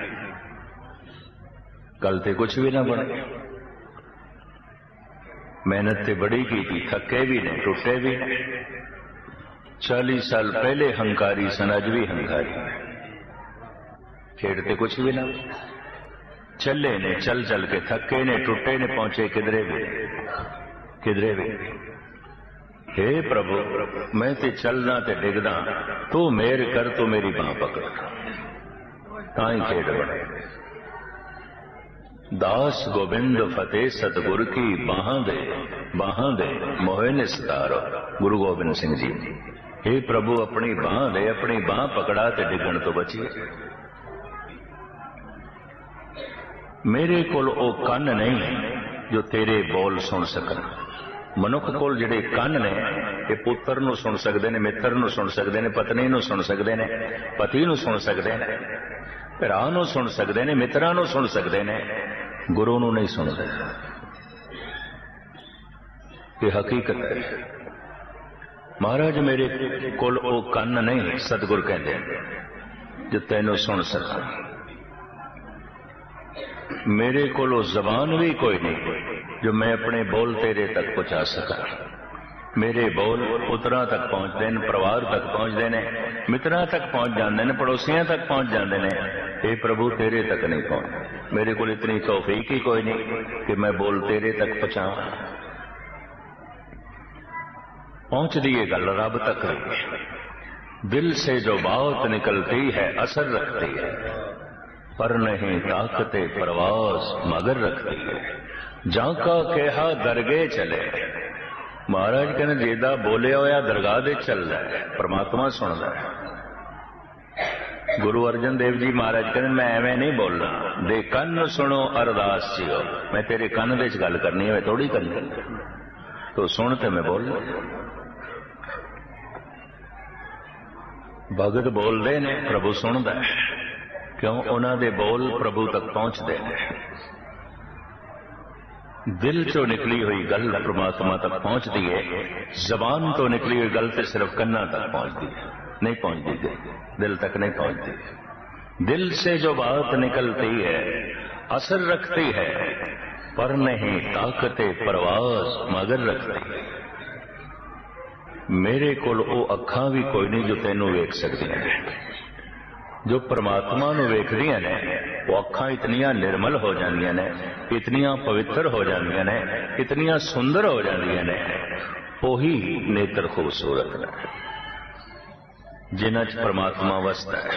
कल ते कुछ भी ना बने। मेहनत ते बड़ी की थी, थके भी ने, टूटे भी ने। चालीस साल पहले हंकारी सन अज भी हंकारी, खेड़ते कुछ भी ना। चले ने, चल चल के थके ने, टूटे ने, पहुंचे किधरे भी किधरे भी। हे प्रभु, मैं ते चलना ते डिगदा, तू मेर कर, तू मेरी बांह पकड़, ताई खेड़ बने। दास गोबिंद फतेह सतगुर की बाह दे, बाह दे मोहे निस्तारो। गुरु गोबिंद सिंह जी, हे प्रभु अपनी बाह दे, अपनी बाह पकड़ा ते डिगण तो बचिए। मेरे कोल ओ कन नहीं जो तेरे बोल सुन सकन। मनुख कोल जिहड़े कन ने, ये पुत्र नूं सुन सकते हैं, मित्र नूं सुन सकते हैं, पत्नी नूं सुन सकते हैं, पति नूं सुन सकते हैं, भरा नूं सुन सकते हैं, मित्रां नूं सुन सकते हैं, गुरु नूं नहीं सुनते। ये हकीकत है। महाराज मेरे कोल ओ कन नहीं, सतगुर कहते हैं, जो तैनूं सुन सका। मेरे कोल जबान भी कोई नहीं जो मैं अपने बोल तेरे तक पहुंचा सका। मेरे बोल पुत्रां तक पहुंचते हैं, परिवार तक पहुंचते हैं, मित्रां तक पहुंच जाते हैं, पड़ोसियों तक पहुंच जाते हैं। हे प्रभु तेरे तक नहीं पहुंच। मेरे को इतनी तौफीक ही कोई नहीं कि मैं बोल तेरे तक पहुंचाऊं। पहुंच दिए गल रब तक रही। दिल से जो बात निकलती है असर रखती है, पर नहीं ताकते परवास मगर रखती है। जाका कहा दरगे चले। महाराज कहने जेदा बोलिया होया दरगाह दे चलदा है, परमात्मा सुनदा है। गुरु अर्जन देव जी महाराज कहने मैं एवं नहीं बोलना, दे कन सुनो अरदास जियो। मैं तेरे कन दे गल करनी है, थोड़ी करनी, तो सुन ते मैं बोल। भगत बोलते ने, प्रभु सुनदा है, क्यों? उन्हां दे बोल प्रभु तक पहुंचते हैं। दिल चो निकली हुई गल परमात्मा तक पहुंचती है, जबान तो निकली हुई गल तो सिर्फ कन्ना तक पहुंचती है, नहीं पहुंचती, दिल तक नहीं पहुंचती। दिल से जो बात निकलती है असर रखती है, पर नहीं ताकते परवास मगर रखती है। मेरे कोल ओ अखां भी कोई नहीं जो तेनू वेख सकदियां ने। जो परमात्मा नूं वेखदियां ने, वो अखां इतनियां निर्मल हो जांदियां ने, इतनियां पवित्र हो जांदियां ने, इतनियां सुंदर हो जांदियां ने। ओही नेत्र खूबसूरत ने जिन्हां च परमात्मा वसदा है।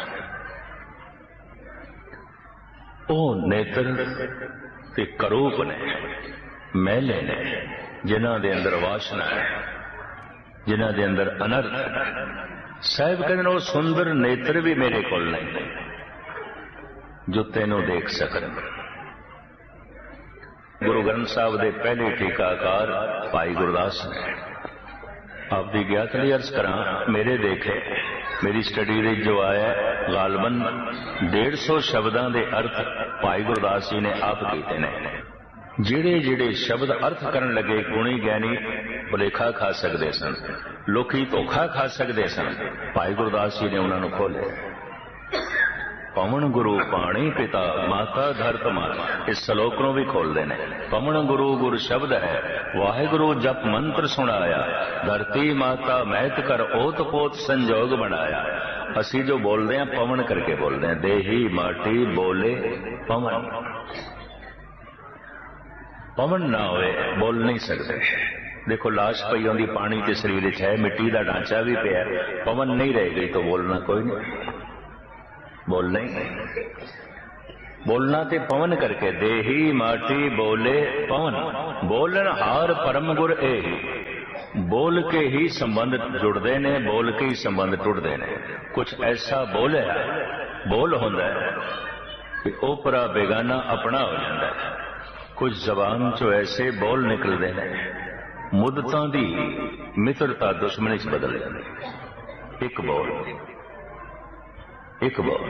ओ नेत्र ते करूप ने, मैले ने, जिन्हां दे अंदर वासना है, जिन्हां दे अंदर अनर्थ है। साहिब कहते वो सुंदर नेत्र भी मेरे कोल नहीं जो तेनों देख सकन। गुरु ग्रंथ साहब के पहले टीकाकार भाई गुरदास ने आपकी ज्ञात लिए अर्ज करा, मेरे देखे मेरी स्टडी में जो आया गालबन डेढ़ सौ शब्दों के अर्थ भाई गुरदास जी ने आप किए ने। जिहड़े जिहड़े शब्द अर्थ करन लगे गुणी ज्ञानी भुलेखा खा सकते सन, लोकी धोखा खा सकते सन, भाई गुरदास जी ने उन्होंने खोले। पवन गुरु पाणी पिता माता धरत माता, इस श्लोक को भी खोलते हैं। पवन गुरु गुरु शब्द है, वाहिगुरु जप मंत्र सुनाया, धरती माता मैत कर ओत पोत संजोग बनाया। असी जो बोलते हैं पवन करके बोलते हैं, देही माटी बोले पवन। पवन ना होए बोल नहीं सकते। देखो लाश पई आंदी पानी के शरीर है, मिट्टी का ढांचा भी पिया, पवन नहीं रह गई तो बोलना कोई नहीं, बोल नहीं। बोलना ते पवन करके, देही माटी बोले पवन, बोलन हार परम गुर ए। बोल के ही संबंध जुड़ते ने, बोल के ही संबंध टुटते ने। कुछ ऐसा बोलिया बोल होंदा है कि ओपरा बेगाना अपना हो जाता है। कुछ जबान चो ऐसे बोल निकलते हैं मुद्दतां दी मित्रता दुश्मनी च बदल जाती। एक बोल एक बोल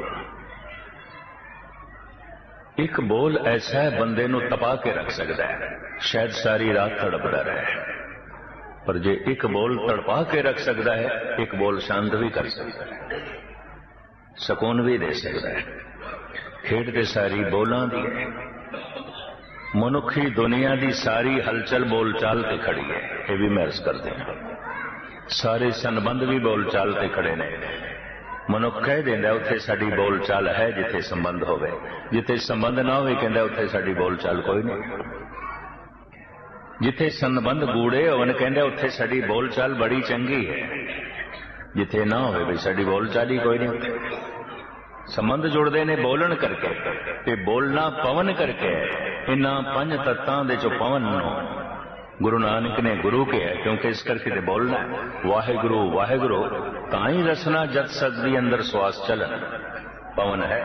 एक बोल ऐसा है बंदे नू तपा के रख सकता है, शायद सारी रात तड़पता रहे। पर जे एक बोल तड़पा के रख सकता है, एक बोल शांत भी कर सकता है, सुकून भी दे सकता है। खेड ते सारी बोलां दी है। मनुखी दुनिया दी सारी हलचल बोलचाल ते खड़ी है, ये भी महसूस करते हैं। सारे संबंध भी बोलचाल ते खड़े ने। मनुख कह देंदा उत्थे साडी बोलचाल है जिथे संबंध होवे, जिथे संबंध ना होवे कहंदा उत्थे साडी बोलचाल कोई नहीं। जिथे संबंध गूढ़े होवन कहंदा उत्थे साडी बोलचाल बड़ी चंगी है, जिथे ना होवे भी साडी बोलचाल ही कोई नहीं। संबंध जुड़ते ने बोलन करके ते बोलना पवन करके। इन्हां पंज तत्तां दे चो पवन नूं गुरु नानक ने गुरु कहा, क्योंकि इस करके ते बोलना है वाहेगुरु वाहेगुरु ताई रसना जत सदी अंदर श्वास चलन। पवन है,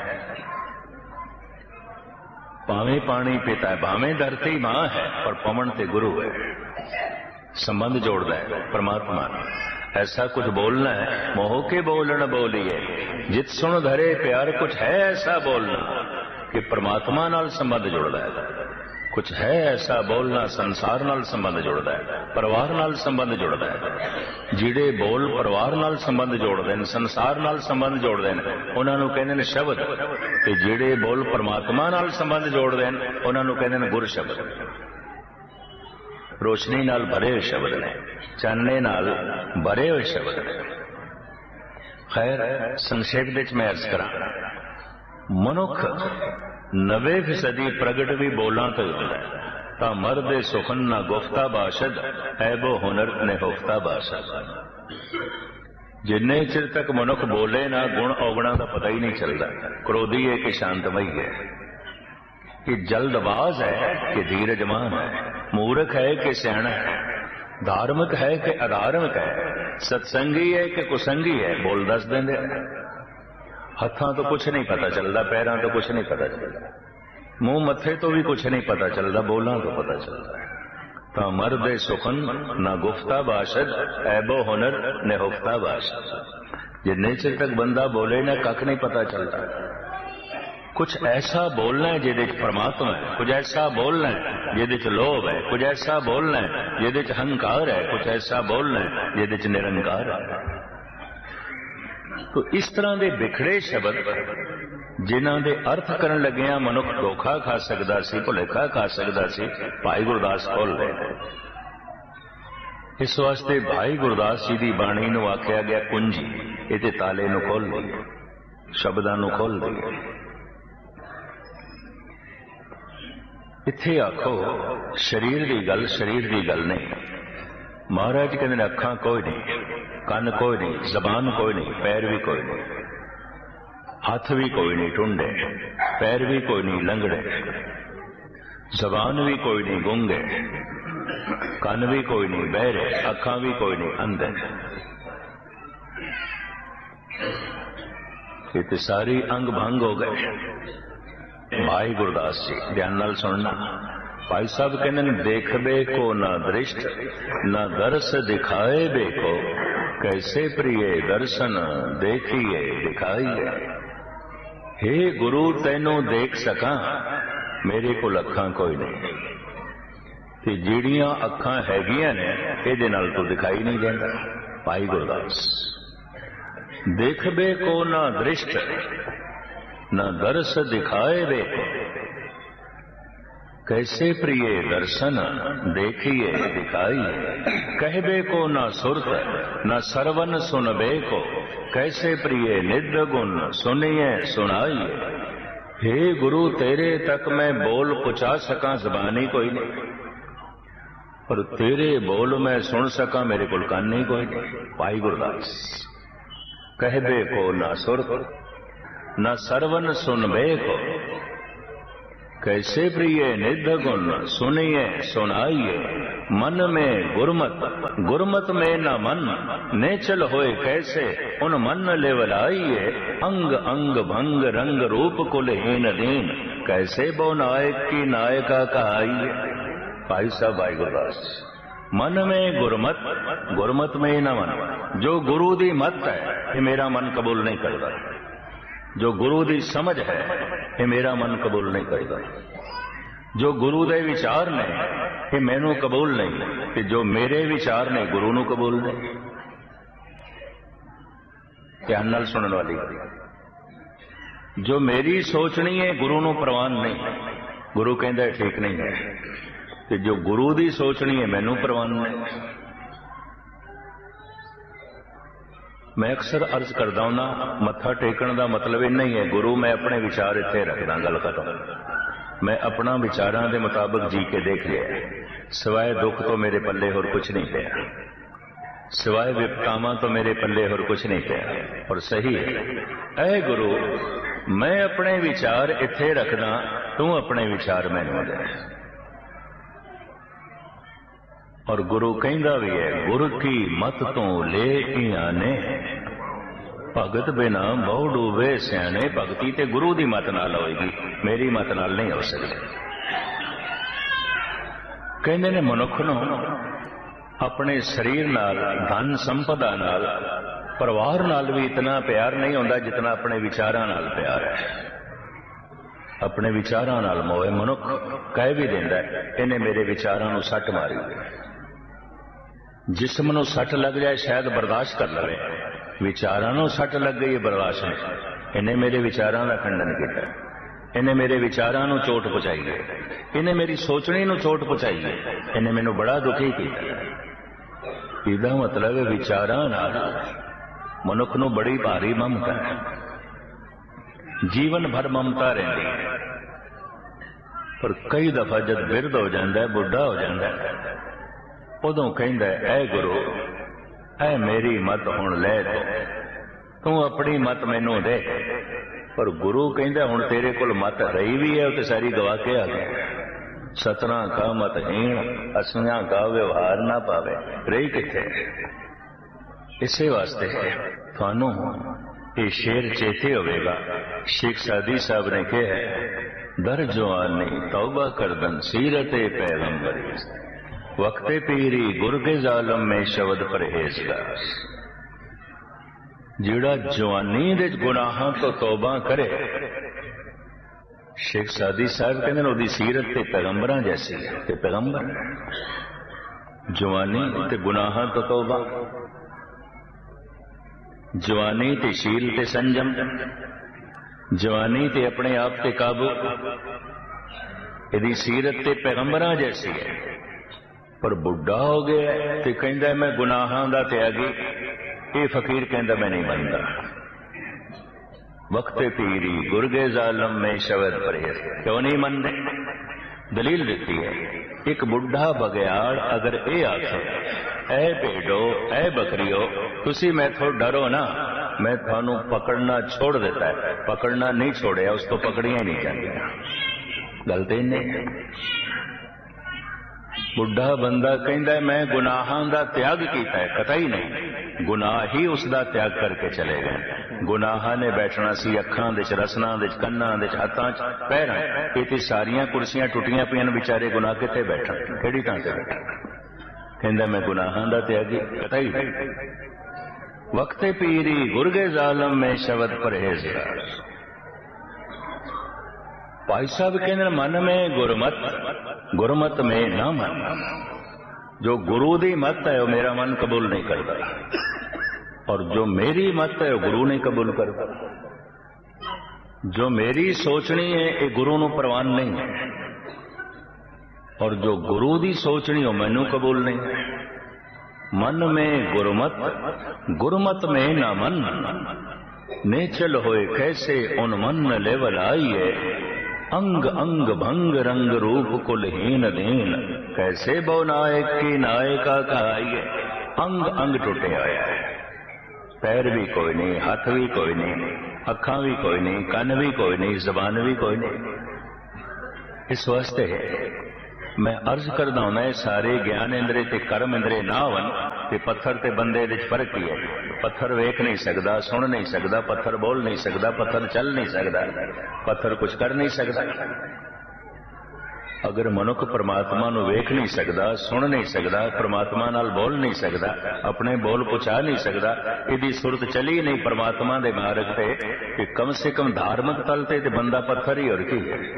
भावे पानी पीता है, भावे धरती मां है, पर पवन ते गुरु है। संबंध जोड़ता है परमात्मा। ऐसा कुछ बोलना है, मोह के बोलन बोलिए जित सुन धरे प्यार। कुछ है ऐसा बोलना कि परमात्मा नाल संबंध जुड़ता है। कुछ है ऐसा बोलना संसार नाल संबंध जुड़ता है, परिवार नाल संबंध जुड़ता है। जिहड़े बोल परिवार नाल संबंध जोड़ते हैं, संसार नाल संबंध जोड़ते हैं, उन्हां नूं कहंदे ने शब्द। ते जिहड़े बोल परमात्मा नाल संबंध जोड़ते हैं, उन्हां नूं कहंदे ने गुर शब्द। रोशनी नाल भरे हुए शब्द ने, चानने नाल भरे हुए शब्द ने। खैर संक्षेप विच मैं अर्ज करा, मनुख नवे फीसदी प्रगट भी बोलां तो होंदा है। तां मर्दे सुखन ना गुफ्ता बाशद, ऐबो हुनर ने हुफ्ता बाशद। जिन्ने चिर तक मनुख बोले ना, गुण औगणा का पता ही नहीं चलता। क्रोधी है कि शांतमयी है, कि जल्दबाज है कि धीरजमान है, मूर्ख है कि सियाणा है, धार्मिक है कि अधार्मिक है, सत्संगी है कि कुसंगी है। बोल दस देंदे। हथां तो कुछ नहीं पता चलता, पैरां तो कुछ नहीं पता चलता, मुंह मथे तो भी कुछ नहीं पता चलता, बोलां तो पता चलता है। तां मर्दे सुखन ना गुफ्ता बाशद, ऐबो हुनर ने हुफ्ता बाशद। जिन्ने चिर तक बंदा बोले ना, कख नहीं पता चलता। कुछ ऐसा बोलना है जिहदे च परमात्मा है, कुछ ऐसा बोलना है जिहदे च लोभ है, कुछ ऐसा बोलना है जिहदे च अहंकार है, कुछ ऐसा बोलना है जिहदे च निरंकार है। तो इस तरह के बिखड़े शब्द जिन्हां दे अर्थ करन लगिया मनुख धोखा खा सकदा सी, भुलेखा खा सकदा सी, भाई गुरदास खोल रहे। इस वास्ते भाई गुरदास जी की बाणी नूं आख्या गया कुंजी। इहदे ताले नूं खोल दी, शब्दां नूं खोल दी। इत्थे आखो शरीर की गल, शरीर की गल नहीं। महाराज कहते ने अखां कोई नहीं, कन कोई नहीं, जबान कोई नहीं, पैर भी कोई नहीं, हाथ भी कोई नहीं टुंडे, पैर भी कोई नहीं लंगड़े, जबान भी कोई नहीं गूंगे, कन भी कोई नहीं बहरे, अखां भी कोई नहीं अंधे। ये तो सारी अंग भंग हो गए। भाई गुरदास जी ध्यान नाल सुनना। भाई साहब कहने देखबे को ना दृष्ट, ना दर्श दिखाए बेको, कैसे प्रिय दर्शन देखिए दिखाइए। हे गुरु तैनू देख सका, मेरे को अखां कोई नहीं, ते जिहड़ियां अखां हैगियां ने इहदे नाल तो दिखाई नहीं देंदा। भाई गुरदास देखबे को ना दृष्ट, न दर्श दिखाए बेको, कैसे प्रिय दर्शन देखिए दिखाइए। कहबे को न सुरत, न सरवन सुनबे को, कैसे प्रिय निध गुण सुनिए सुनाइए। हे गुरु तेरे तक मैं बोल पुचा सका, जबानी कोई नहीं, पर तेरे बोल मैं सुन सका, मेरे को कान नहीं कोई नहीं। भाई गुरदास कहबे को न सुरत, न सरवन सुनबे को, कैसे प्रिय निध गुण सुनिए सुनाइए, मन में गुरमत गुरमत में न मन, नेचल होए कैसे उन मन लेवलाइए, अंग अंग भंग रंग रूप कुलहीन दीन, कैसे बो नायक की नायका कहाइए। भाई साहब भाई गुरदास, मन में गुरमत गुरमत में न मन, जो गुरु दी मत है ये मेरा मन कबूल नहीं करता, जो गुरु दी समझ है ये मेरा मन कबूल नहीं करता, जो गुरु दे विचार ने ये मैनू कबूल नहीं, ते जो मेरे विचार ने गुरु नू कबूल नहीं। ध्यान नाल सुनने वाली, जो मेरी सोचनी है गुरु नू प्रवान नहीं, गुरु कहता है ठीक नहीं है, ते जो गुरु दी सोचनी है मैनू प्रवान नहीं। मैं अक्सर अर्ज करदा हूं ना, मत्था टेकण का मतलब इन्ना ही है, गुरु मैं अपने विचार इत्थे रखदा, गल खत्म। मैं अपना विचारां दे मुताबिक जी के देख लिया, सिवाय दुख तो मेरे पल्ले होर कुछ नहीं पिया, सिवाय विपतावां तो मेरे पल्ले होर कुछ नहीं पिया। और सही है, ऐ गुरु मैं अपने विचार इत्थे रखदा, तू अपने विचार मैनूं दे। और गुरु कहंदा भी है, गुर की मत तो ले आने, भगत बिना बहु डूबे सियाने। भगती ते गुरु दी मत नाल होएगी, मेरी मत नाल नहीं हो सकती। कहंदे ने मनुख नूं अपने शरीर नाल, धन संपदा नाल, परिवार नाल भी इतना प्यार नहीं होंदा जितना अपने विचारां नाल प्यार है। अपने विचारां नाल मोह मनुख कह भी देंदा है, इन्हें मेरे विचारां नूं सट मारी। जिस्म नूं सट लग जाए शायद बर्दाश्त कर लवे, विचारां नूं सट लग गई बर्दाश्त नहीं। इन्हें मेरे विचारां का खंडन किया, इन्हें मेरे विचारां नूं चोट पहुंचाई है, इन्हें मेरी सोचनी नूं चोट पहुंचाई है, इन्हें मैनूं बड़ा दुखी किया। इसदा मतलब है विचारां नाल मनुख नूं बड़ी भारी ममता है, जीवन भर ममता रहिंदी है। पर कई दफा जब बिरध हो जाता है, बुढ़ा हो जाता है, उदों कहंदा है, ऐ गुरु ऐ मेरी मत हुण लै तू, तू अपनी मत मैनू दे। पर गुरु कहंदा हुण तेरे कोल मत रही भी है, तो सारी गवा के आ गया। सतना का मत हीण, असियां का व्यवहार ना पावे, रही किथे। इसे वास्ते थानू ये शेर चेते होवेगा, शेख सादी साहब ने कहा है, दर जवानी तौबा करदन सीरते पैगंबरी, वक्ते पीरी गुर के जालम में शब्द परहेजगार। जिहड़ा जवानी दे गुनाहां तो तौबा करे, शेख सादी साहब कहते हैं, ओदी सीरत ते पैगंबरां जैसी है, ते पैगंबर जवानी ते गुनाहां तो तौबा, जवानी ते शील ते संजम, जवानी ते अपने आप ते काबू, यदि सीरत ते पैगंबरां जैसी है। पर बुढ़ा हो गया तो कहता मैं गुनाहां दा त्यागी, ये फकीर कहता मैं नहीं बनता। वक्ते पीरी गुरगे जालम में शब्द परहेज, क्यों नहीं मनते? दलील देती है, एक बुढ़ा बगयाड़ अगर ये आखे, ऐ भेड़ो ऐ बकरियो तुसी मैं थो डरो ना, मैं थानू पकड़ना छोड़ देता है, पकड़ना नहीं छोड़िया, उसको पकड़िया ही नहीं जाती। गलती नहीं। बुढ़ा बंदा कहता है मैं गुनाहां दा त्याग किया है, कतई नहीं, गुनाह ही उसका त्याग करके चले गए। गुनाहां ने बैठना सी अखां दे च, रसनां दे च, कन्नां दे च, हत्थां च, पैरां, इत्थे सारियां कुर्सियां टुटियां पियां, बेचारे गुनाह कित्थे बैठन, किहड़ी थां ते बैठन? कहंदा मैं गुनाहां दा त्यागी, कतई नहीं। वक्ते पीरी गुरगे जालम में शब्द परहेजगार। भाई साहब कहते मन में गुरमत गुरमत में ना मन, जो गुरु दी मत है वो मेरा मन कबूल नहीं करता, और जो मेरी मत है वो गुरु नहीं कबूल करता। जो मेरी सोचनी है ये गुरु नू प्रवान नहीं है, और जो गुरु दी सोचनी हो मैनू कबूल नहीं है। मन में गुरमत गुरमत में ना मन, नेचल होए कैसे उन मन लेवल आइए, अंग अंग भंग रंग रूप कुलहीन दीन, कैसे बो नायक की नायका कहाइए। अंग अंग टुटे आया है, पैर भी कोई नहीं, हाथ भी कोई नहीं, अखा भी कोई नहीं, कन भी कोई नहीं, जबान भी कोई नहीं। इस वास्ते मैं अर्ज करदा हूं सारे ज्ञान इंद्रे ते कर्म इंद्रे ना होवन ते पत्थर ते बंदे दे फर्क ही है। पत्थर वेख नहीं सकता, सुन नहीं सकता, पत्थर बोल नहीं सकता, पत्थर चल नहीं सकता, पत्थर कुछ कर नहीं सकता। अगर मनुख परमात्मा नूं वेख नहीं सकता, सुन नहीं सकता, परमात्मा नाल बोल नहीं सकता, अपने बोल पहुंचा नहीं सकता, इहदी सुरत चली नहीं परमात्मा दे मार्ग ते कि कम से कम धार्मिक तल ते ते बंदा पत्थर ही और की है।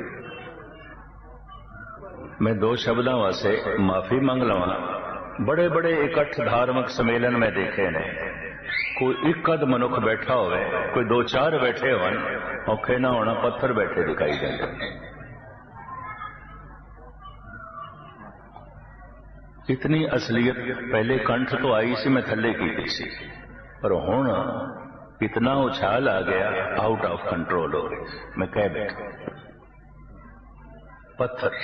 मैं दो शब्दों वास्ते माफी मंग लवा। बड़े बड़े इकट्ठ धार्मिक सम्मेलन में देखे ने, कोई एक अद मनुख बैठा होवे, कोई दो चार बैठे होवन, औखे ना होना पत्थर बैठे दिखाई देंगे। इतनी असलियत पहले कंठ तो आई सी, मैं थले की थी सी, पर हुण इतना उछाल आ गया, आउट ऑफ कंट्रोल हो गई। मैं कह बैठा पत्थर।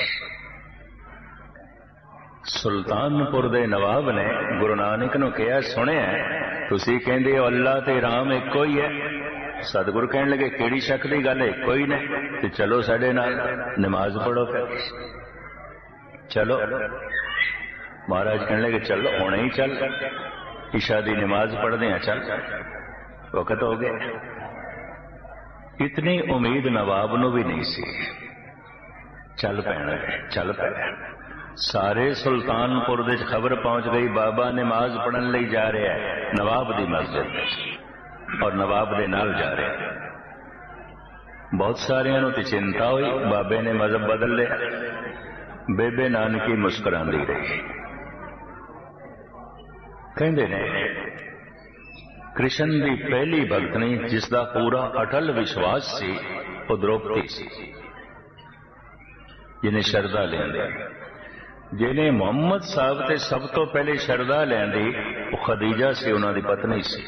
सुल्तानपुर दे नवाब ने गुरु नानक नूं कहा, सुनिया तुसीं कहंदे हो अल्लाह ते राम इक्को ही है। सतगुरु कहण लगे किहड़ी शक दी गल है, इक्को ही ने, ते चलो साडे नाल नमाज पढ़ो। फिर चलो महाराज कहने लगे चलो हुणे ही चल, ईशा दी नमाज पढ़दे हैं, चल वक्त हो गया। इतनी उम्मीद नवाब नूं भी नहीं सी। चल पैना, चल पैना। सारे सुल्तानपुर दे खबर पहुंच गई, बाबा नमाज पढ़न लई जा रहा है नवाब दी मस्जिद में, और नवाब दे नाल जा रहा है। बहुत सारियां नूं ते चिंता हुई, बाबे ने मजहब बदल लिया। बेबे नानकी मुस्कुरांदी रही। कहंदे ने कृष्ण दी पहली भगतनी जिसदा पूरा अटल विश्वास सी, वो द्रौपदी सी, जिन्हें शरदा लिया। जिन्हें मुहम्मद साहब ते सब तो पहले शरदा लियांदी वो खदीजा सी, उन्हां दी पत्नी सी।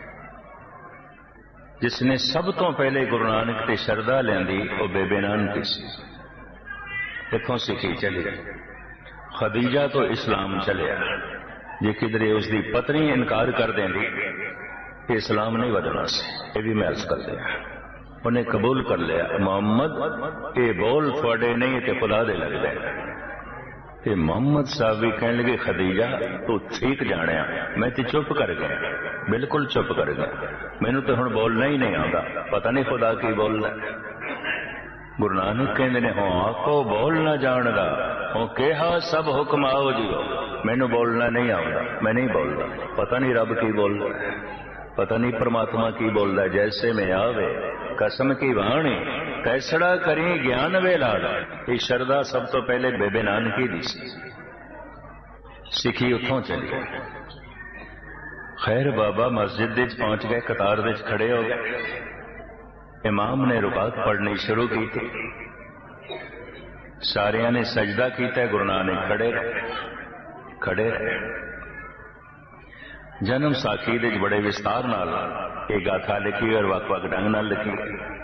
जिसने सब तो पहले गुरु नानक ते शरदा लियांदी वो बेबे नानकी सी। इत्थों सिखी चली, खदीजा तो इस्लाम चलिया। जे किधरे उसकी पत्नी इनकार कर देंदी, इस्लाम नहीं वधना सी। ये भी मैं अर्ज कर दिया। उन्हें कबूल कर लिया, मोहम्मद ये बोल थोड़े नहीं ते खुदा दे लगदे। ते मोहम्मद साहब भी कहने लगे खदीजा तू ठीक जाने, मैं तो चुप कर गया, बिल्कुल चुप कर गया। मैनू तो हुण बोलना ही नहीं आता, पता नहीं खुदा की बोलना। गुरु नानक कहते ने हो आखो बोल ना जानदा, हो कहा सब हुक्म आओ जी, मैनू बोलना नहीं आता, मैं नहीं बोलता। पता नहीं रब की बोलता, पता नहीं परमात्मा की बोलता। जैसे में आवे कसम की वाणी, कैसड़ा करी ज्ञान वेलाड़ा। ये शरदा सब तो पहले बेबे नानकी दी सी। सिखी उथों चली। खैर बाबा मस्जिद विच पहुंच गए, कतार विच खड़े हो गए। इमाम ने रुकात पढ़नी शुरू की थी। सारिया ने सजदा किया, गुरु नानक खड़े रहे खड़े रहे। जन्म साखी दे बड़े विस्तार नाल ये गाथा लिखी और वक वक ढंग नाल लिखी।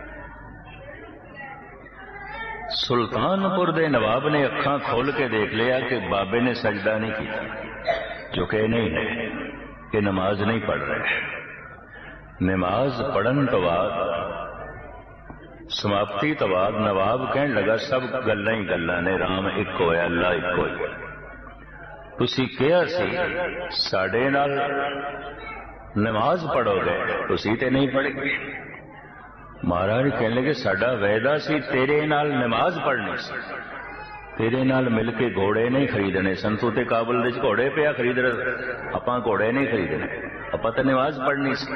सुल्तानपुर दे नवाब ने अखां खोल के देख लिया कि बाबे ने सजदा नहीं किया, झुके नहीं है, कि नमाज नहीं पढ़ रहे। नमाज पढ़न तो बाद समाप्ति तो बाद नवाब कहने लगा सब गल्लां ही गल्लां ने, राम इक्को है, अल्लाह इक्को है। तुसी कहा सी साडे नाल नमाज पढ़ोगे, तुसी ते नहीं पढ़ी। महाराज कहने लगे साडा वायदा सी तेरे नाल नमाज पढ़नी सी, तेरे नाल मिलके घोड़े नहीं खरीदने सन। तू ते काबुल दे घोड़े पिया खरीद रहे, आपां घोड़े नहीं खरीदने, आपां ते नमाज पढ़नी सी।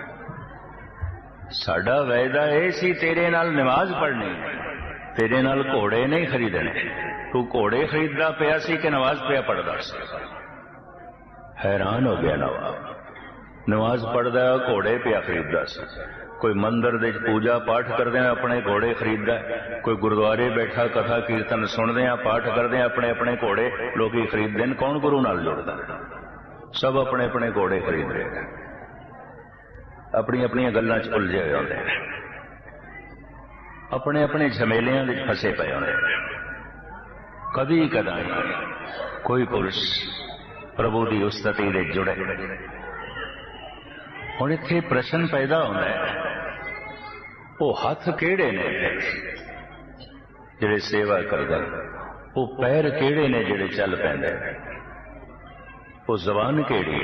साडा वायदा यह सी तेरे नाल नमाज पढ़नी, तेरे नाल घोड़े नहीं खरीदने। तू घोड़े खरीददा पिया सी कि नमाज पिया पढ़दा सी? हैरान हो गया नवाब। नमाज पढ़दा घोड़े पिया खरीददा सी। कोई मंदिर दे पूजा पाठ करदे अपने घोड़े खरीददा, कोई गुरुद्वारे बैठा कथा कीर्तन सुनदे पाठ करदे अपने अपने घोड़े लोग खरीददे। कौन गुरु नाल जुड़दा? सब अपने अपने घोड़े खरीद रहे, अपनी अपनी गल्लां च उलझे हुए होंदे, अपने अपने झमेलियां विच फसे पे होंदे। कदी कदाई कोई पुरुष प्रभु की उस्तति दे जुड़े। हुण इत्थे प्रश्न पैदा होंदा है, वो हथ किहड़े ने? ਜਿਹੜੇ ਸੇਵਾ ਕਰਦਾ, ਉਹ ਪੈਰ ਕਿਹੜੇ ਨੇ ਜਿਹੜੇ ਚੱਲ ਪੈਂਦੇ, ਉਹ ਜ਼ਬਾਨ ਕਿਹੜੀ